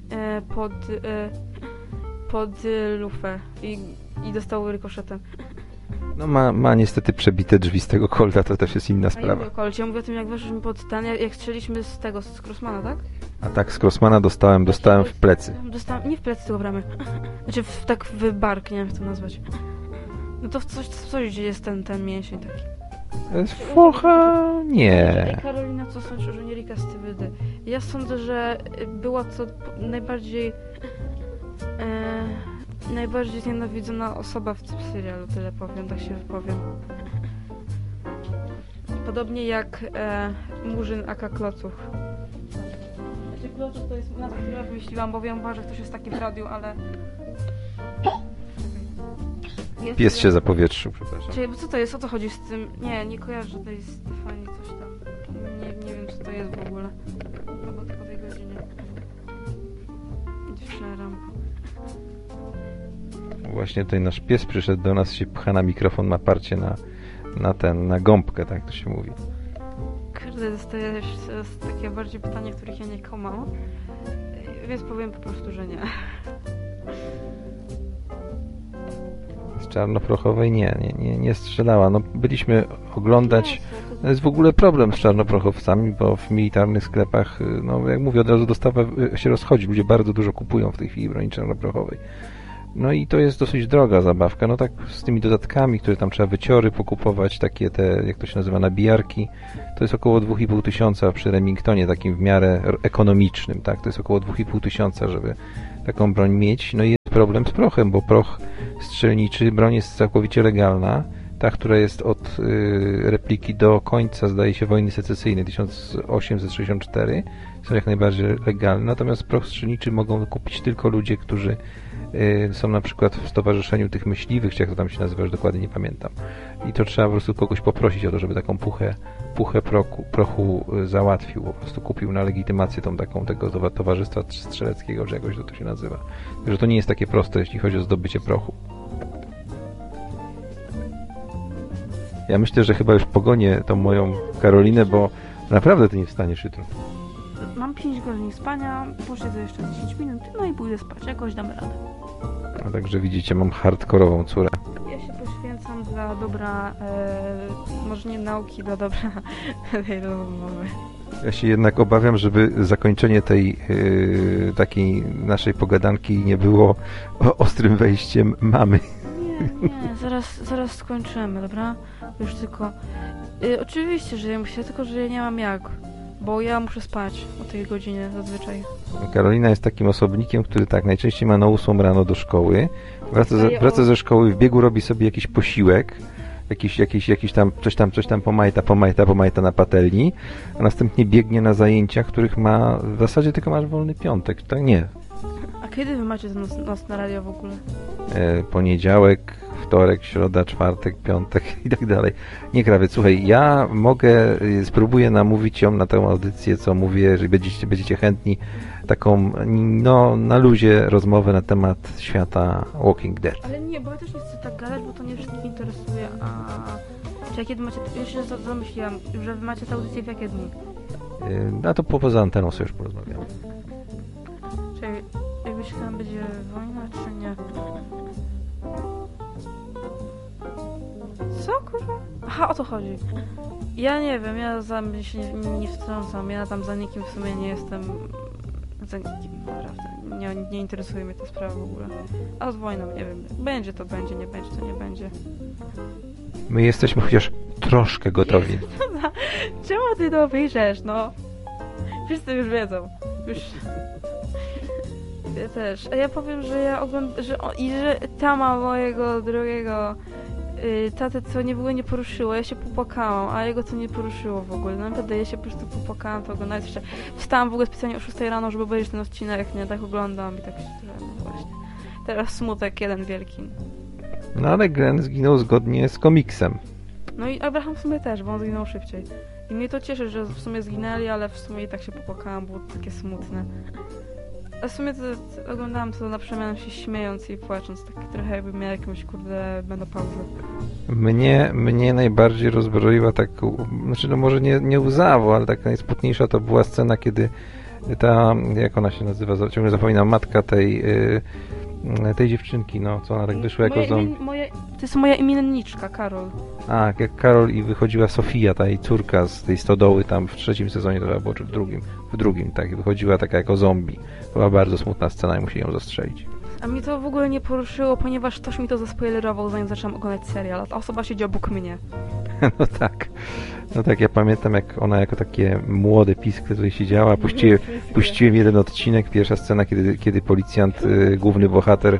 pod lufę i dostał rykoszetem. No ma niestety przebite drzwi z tego Colta, to też jest inna sprawa. Ja mówię o Colcie, ja mówię o tym, jak weszliśmy pod ten, jak strzeliśmy z Crossmana, tak? A tak, z Crossmana dostałem w plecy. Nie w plecy, tylko w ramię. Znaczy tak w bark, nie wiem jak to nazwać. No to coś jest ten mięsień taki. Focha? Nie. Ej, Karolina, co sądzisz o Żołnierika Stywydy? Ja sądzę, że była to najbardziej znienawidzona osoba w tym serialu, tyle powiem, tak się wypowiem. Podobnie jak Murzyn aka Klocuch. Znaczy Klocuch to jest nazwa, którą wymyśliłam, bo wiem, że ktoś jest taki w radiu, ale... Pies się zapowietrzył, przepraszam. Czyli co to jest? O co chodzi z tym? Nie kojarzę tej Stefanii coś tam. Nie wiem co to jest w ogóle. Albo tylko w tej godzinie. Szneram. Właśnie tutaj nasz pies przyszedł do nas, się pcha na mikrofon, ma parcie na gąbkę, tak to się mówi. Kurde, dostajesz takie bardziej pytania, których ja nie komam. Więc powiem po prostu, że nie. Z czarnoprochowej nie strzelała. No byliśmy oglądać To jest w ogóle problem z czarnoprochowcami, bo w militarnych sklepach, no jak mówię, od razu dostawa się rozchodzi. Ludzie bardzo dużo kupują w tej chwili broni czarnoprochowej. No i to jest dosyć droga zabawka. No tak z tymi dodatkami, które tam trzeba wyciory pokupować, takie te, jak to się nazywa, nabijarki, to jest około 2,5 tysiąca przy Remingtonie, takim w miarę ekonomicznym, tak? To jest około 2,5 tysiąca, żeby taką broń mieć. No i jest problem z prochem, bo proch strzelniczy, broń jest całkowicie legalna. Ta, która jest od repliki do końca, zdaje się, wojny secesyjnej 1864, są jak najbardziej legalne, natomiast proch strzelniczy mogą kupić tylko ludzie, którzy są na przykład w stowarzyszeniu tych myśliwych, czy jak to tam się nazywa, już dokładnie nie pamiętam. I to trzeba po prostu kogoś poprosić o to, żeby taką puchę prochu załatwił, po prostu kupił na legitymację tą taką tego towarzystwa strzeleckiego, czy jakoś to się nazywa. Także to nie jest takie proste, jeśli chodzi o zdobycie prochu. Ja myślę, że chyba już pogonię tą moją Karolinę, bo naprawdę ty nie wstaniesz jutro. Mam 5 godzin spania, posiedzę jeszcze 10 minut, no i pójdę spać. Jakoś damy radę. A także widzicie, mam hardkorową córę. Ja się poświęcam dla dobra, może nie nauki, dla dobra tej rozmowy. Ja się jednak obawiam, żeby zakończenie tej takiej naszej pogadanki nie było ostrym wejściem mamy. Nie, zaraz skończymy, dobra? Już tylko... oczywiście, że ja muszę, tylko że ja nie mam jak, bo ja muszę spać o tej godzinie zazwyczaj. Karolina jest takim osobnikiem, który tak najczęściej ma na 8 rano do szkoły, wraca ze szkoły, w biegu robi sobie jakiś posiłek, jakiś tam, coś tam pomajta na patelni, a następnie biegnie na zajęcia, których ma, w zasadzie tylko masz wolny piątek, tak? Nie. A kiedy wy macie ten noc na radio w ogóle? Poniedziałek, wtorek, środa, czwartek, piątek i tak dalej. Nie, krawiec, słuchaj, ja spróbuję namówić ją na tę audycję, co mówię, że będziecie chętni, taką, no, na luzie rozmowę na temat świata Walking Dead. Ale nie, bo ja też nie chcę tak gadać, bo to nie wszystkich interesuje, Czy kiedy macie... Ja się zamyśliłam, że wy macie tę audycję w jakie dni? A to poza anteną sobie już porozmawiamy. Czyli jakbyś tam będzie wojna, czy nie? Co, kurwa? Aha, o to chodzi. Ja nie wiem, ja się nie wtrącam, ja tam za nikim w sumie nie jestem... Za nikim, naprawdę. Nie interesuje mnie ta sprawa w ogóle. A z wojną, nie wiem, będzie to będzie, nie będzie to nie będzie. My jesteśmy chociaż troszkę gotowi. Czemu ty to piszesz, no? Wszyscy już wiedzą. Już... Ja też. A ja powiem, że ja oglądam... że tama mojego drugiego tatę, co nie poruszyło, ja się popłakałam, a jego to nie poruszyło w ogóle. Naprawdę ja się po prostu popłakałam, to oglądając jeszcze. Wstałam w ogóle specjalnie o 6 rano, żeby obejrzeć ten odcinek, nie? Tak oglądam i tak się no właśnie. Teraz smutek jeden wielki. No ale Glenn zginął zgodnie z komiksem. No i Abraham w sumie też, bo on zginął szybciej. I mnie to cieszy, że w sumie zginęli, ale w sumie i tak się popłakałam, było to takie smutne. A w sumie to oglądałam to na przemianę się śmiejąc i płacząc, tak trochę jakby miała jakąś, kurde, menopauzę. Mnie najbardziej rozbroiła tak, znaczy no może nie łzawo, ale taka najsmutniejsza to była scena, kiedy ta, jak ona się nazywa, ciągle zapominam, matka tej dziewczynki, no, co ona tak wyszła jako zombie. To jest moja imienniczka, Karol. A, jak Karol i wychodziła Sofia, ta jej córka z tej stodoły tam w 3. sezonie, to chyba było, czy w drugim, tak, wychodziła taka jako zombie. Była bardzo smutna scena i musieli ją zastrzelić. A mnie to w ogóle nie poruszyło, ponieważ ktoś mi to zaspoilerował, zanim zaczęłam oglądać serial, a ta osoba siedzi obok mnie. No tak, ja pamiętam, jak ona jako takie młode piskle tutaj siedziała, puściłem jeden odcinek, pierwsza scena, kiedy policjant, główny bohater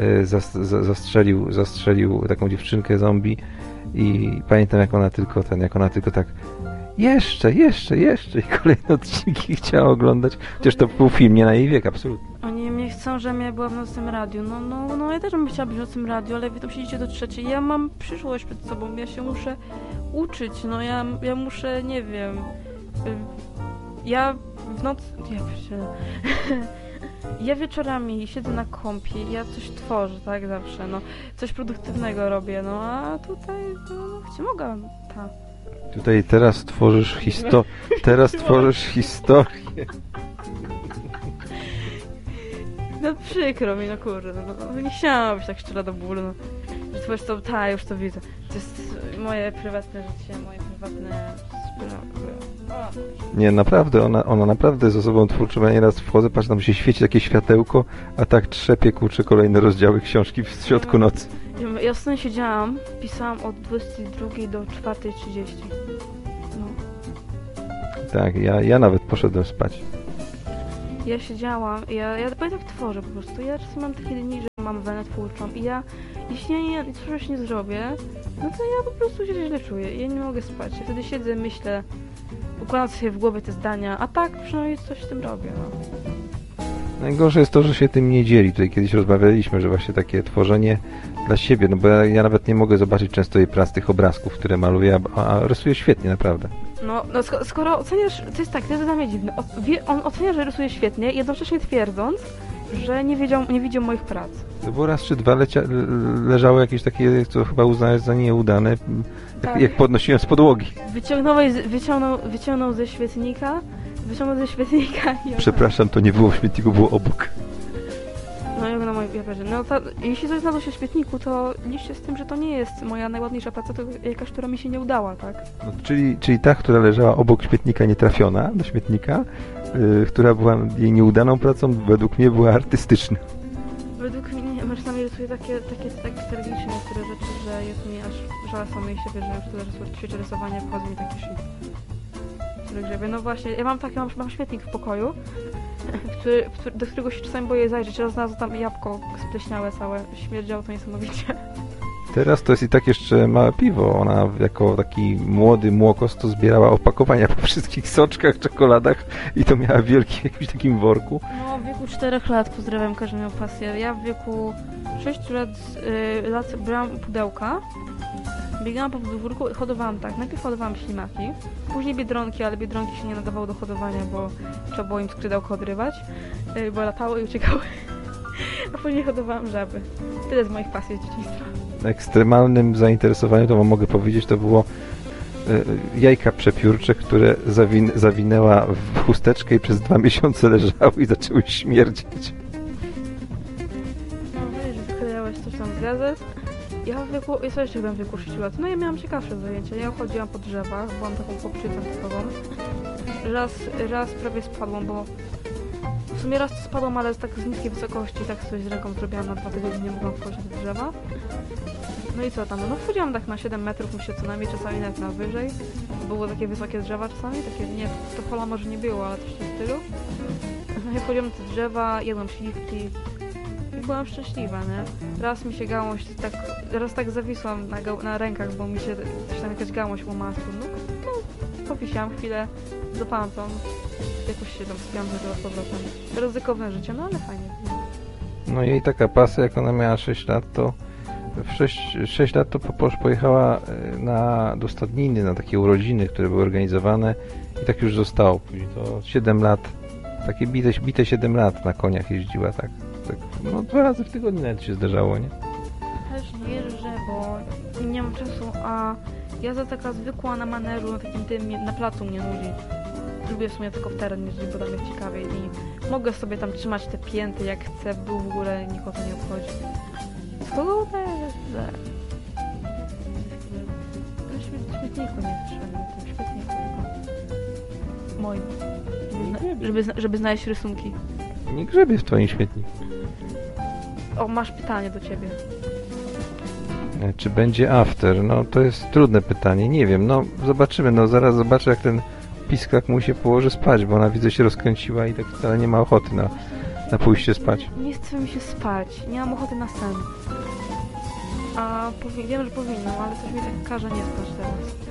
zastrzelił taką dziewczynkę zombie i pamiętam, jak ona tylko tak jeszcze i kolejne odcinki chciała oglądać, chociaż to był film nie na jej wiek, absolutnie. Oni mnie chcą, żebym ja była w nocnym radiu. No ja też bym chciała być w nocnym radiu, ale wy tam siedzicie do 3. Ja mam przyszłość przed sobą, ja się muszę uczyć, no ja muszę, nie wiem, ja w nocy... Ja wieczorami siedzę na kompie, ja coś tworzę, tak, zawsze, no, coś produktywnego robię, no, a tutaj, no, mogę, tak. Tutaj teraz tworzysz historię. No przykro mi, no kurde, no nie chciałam być tak szczera do bólu, no. Że tworzysz to, już to widzę. To jest moje prywatne życie, moje prywatne sprawy. Nie, naprawdę, ona naprawdę jest osobą twórczą. Ja nieraz wchodzę, patrzę, tam się świeci takie światełko, a tak trzepie, kurczę, kolejne rozdziały książki w środku nocy. Ja ostatnio siedziałam, pisałam od 22 do 4:30. No. Tak, ja nawet poszedłem spać. Ja siedziałam, ja tak tworzę po prostu. Ja czasem mam takie dni, że mam wenę twórczą i jeśli ja coś nie zrobię, no to ja po prostu się źle czuję. Ja nie mogę spać. Ja wtedy siedzę, myślę, układam sobie w głowie te zdania, a tak przynajmniej coś z tym robię. No. Najgorsze jest to, że się tym nie dzieli. Tutaj kiedyś rozmawialiśmy, że właśnie takie tworzenie dla siebie, no bo ja nawet nie mogę zobaczyć często jej prac, tych obrazków, które maluje, a rysuje świetnie, naprawdę. No skoro oceniasz, to jest tak, to jest dla mnie dziwne. On ocenia, że rysuje świetnie, jednocześnie twierdząc, że nie widział moich prac. To było raz czy dwa leżały jakieś takie, co chyba uznałeś za nieudane, Tak. jak podnosiłem z podłogi. Wyciągnął ze świetnika i... Przepraszam, to nie było w śmietniku, było obok. No jak na moim papierze. No jeśli coś znalazło się w świetniku, to liczcie z tym, że to nie jest moja najładniejsza praca, to jakaś, która mi się nie udała, tak? No, czyli ta, która leżała obok śmietnika, nietrafiona do śmietnika, która była jej nieudaną pracą, według mnie była artystyczna. Według mnie czasami rysuję takie tragiczne niektóre rzeczy, że jest mi aż żal samej siebie, że już tyle czasu ćwiczę rysowanie, wchodzi mi taki shit. Który grzebie. No właśnie, ja mam śmietnik w pokoju, do którego się czasami boję zajrzeć. Raz znalazłem tam jabłko spleśniałe całe, śmierdziało to niesamowicie. Teraz to jest i tak jeszcze małe piwo. Ona jako taki młody młokos to zbierała opakowania po wszystkich soczkach, czekoladach i to miała wielki jakimś takim worku. No, w wieku 4 lat, pozdrawiam, każdy miał pasję. Ja w wieku 6 lat brałam pudełka, biegałam po podwórku, hodowałam tak. Najpierw hodowałam ślimaki, później biedronki, ale biedronki się nie nadawały do hodowania, bo trzeba było im skrzydełko odrywać, bo latały i uciekały. A później hodowałam żaby. Tyle z moich pasji z dzieciństwa. Ekstremalnym zainteresowaniem, to mogę powiedzieć, to było jajka przepiórcze, które zawinęła w chusteczkę i przez 2 miesiące leżały i zaczęły śmierdzieć. No wiesz, że wyklejałeś coś tam z gazet. Ja jeszcze byłam w wieku 6 lat. No ja miałam ciekawsze zajęcia. Ja chodziłam po drzewach, byłam taką chłopczycą typową. Raz prawie spadłam, bo w sumie raz spadłam, ale tak z niskiej wysokości, tak coś z ręką zrobiłam na 2 tygodnie, nie mogłam wchodzić na te drzewa. No i co tam? No wchodziłam tak na 7 metrów, myślę co najmniej, czasami nawet na wyżej. Były takie wysokie drzewa czasami, takie, nie, to pola może nie było, ale coś w tym stylu. No i wchodziłam na te drzewa, jadłam śliwki i byłam szczęśliwa, nie? Raz mi się gałąź tak zawisłam na rękach, bo mi się coś tam jakaś gałąź łamała. No powisiałam chwilę, zapałam tą, jakoś się tam spiłam z powrotem. Ryzykowne życie, no ale fajnie. No jej taka pasja, jak ona miała 6 lat, to w 6 lat to pojechała do Stadniny, na takie urodziny, które były organizowane i tak już zostało. Później to 7 lat, takie bite 7 lat na koniach jeździła, tak no 2 razy w tygodniu nawet się zdarzało, nie? Też jeżdżę, bo nie mam czasu, a jazda taka zwykła na maneżu, na takim tym, na placu mnie nudzi. Lubię w sumie tylko w teren jeździć, bo tam jest ciekawiej i mogę sobie tam trzymać te pięty jak chcę, w dół w ogóle nikogo nie obchodzi. Kogo też? Na śmietniku nie trzeba, na tym śmietniku tylko moim. Żeby znaleźć rysunki. Nie grzebie w twoim śmietniku. O, masz pytanie do ciebie. Czy będzie after? No to jest trudne pytanie, nie wiem, no zobaczymy, no zaraz zobaczę jak ten piskak mu się położy spać, bo ona widzę się rozkręciła i tak wcale nie ma ochoty na pójście spać. Nie chce mi się spać, nie mam ochoty na sen. A wiem, że powinnam, ale coś mi tak każe nie spać teraz.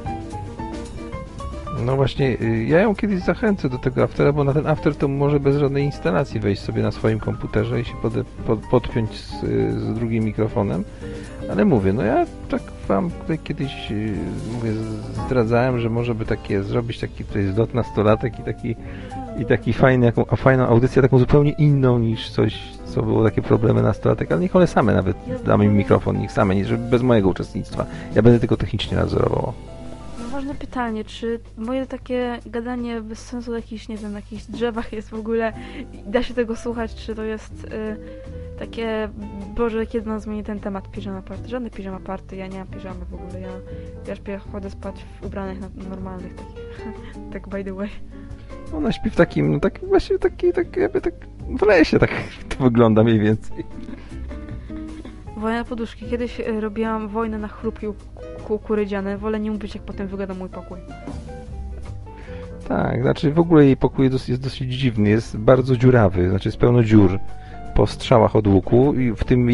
No właśnie, ja ją kiedyś zachęcę do tego aftera, bo na ten after to może bez żadnej instalacji wejść sobie na swoim komputerze i się podpiąć z drugim mikrofonem. Ale mówię, no ja tak wam tutaj kiedyś zdradzałem, że może by zrobić taki tutaj zlot nastolatek i taki fajną audycję, taką zupełnie inną niż coś, co było takie problemy nastolatek, ale niech one same nawet damy im mikrofon, niech same, żeby bez mojego uczestnictwa. Ja będę tylko technicznie nadzorował. Ważne pytanie, czy moje takie gadanie bez sensu na jakichś, nie wiem, na jakichś drzewach jest w ogóle, da się tego słuchać, czy to jest takie Boże, kiedy nas zmieni ten temat piżama party? Żadne piżama party, ja nie mam piżamy w ogóle, ja śpię, chodzę spać w ubranych normalnych takich, tak by the way. Ona śpi w takim, no tak właśnie tak jakby tak w lesie, tak to wygląda mniej więcej. Wojna na poduszki. Kiedyś robiłam wojnę na chrupki kukurydziane. Wolę nie mówić, jak potem wygląda mój pokój. Tak, znaczy w ogóle jej pokój jest dosyć dziwny, jest bardzo dziurawy, znaczy jest pełno dziur po strzałach od łuku i w tym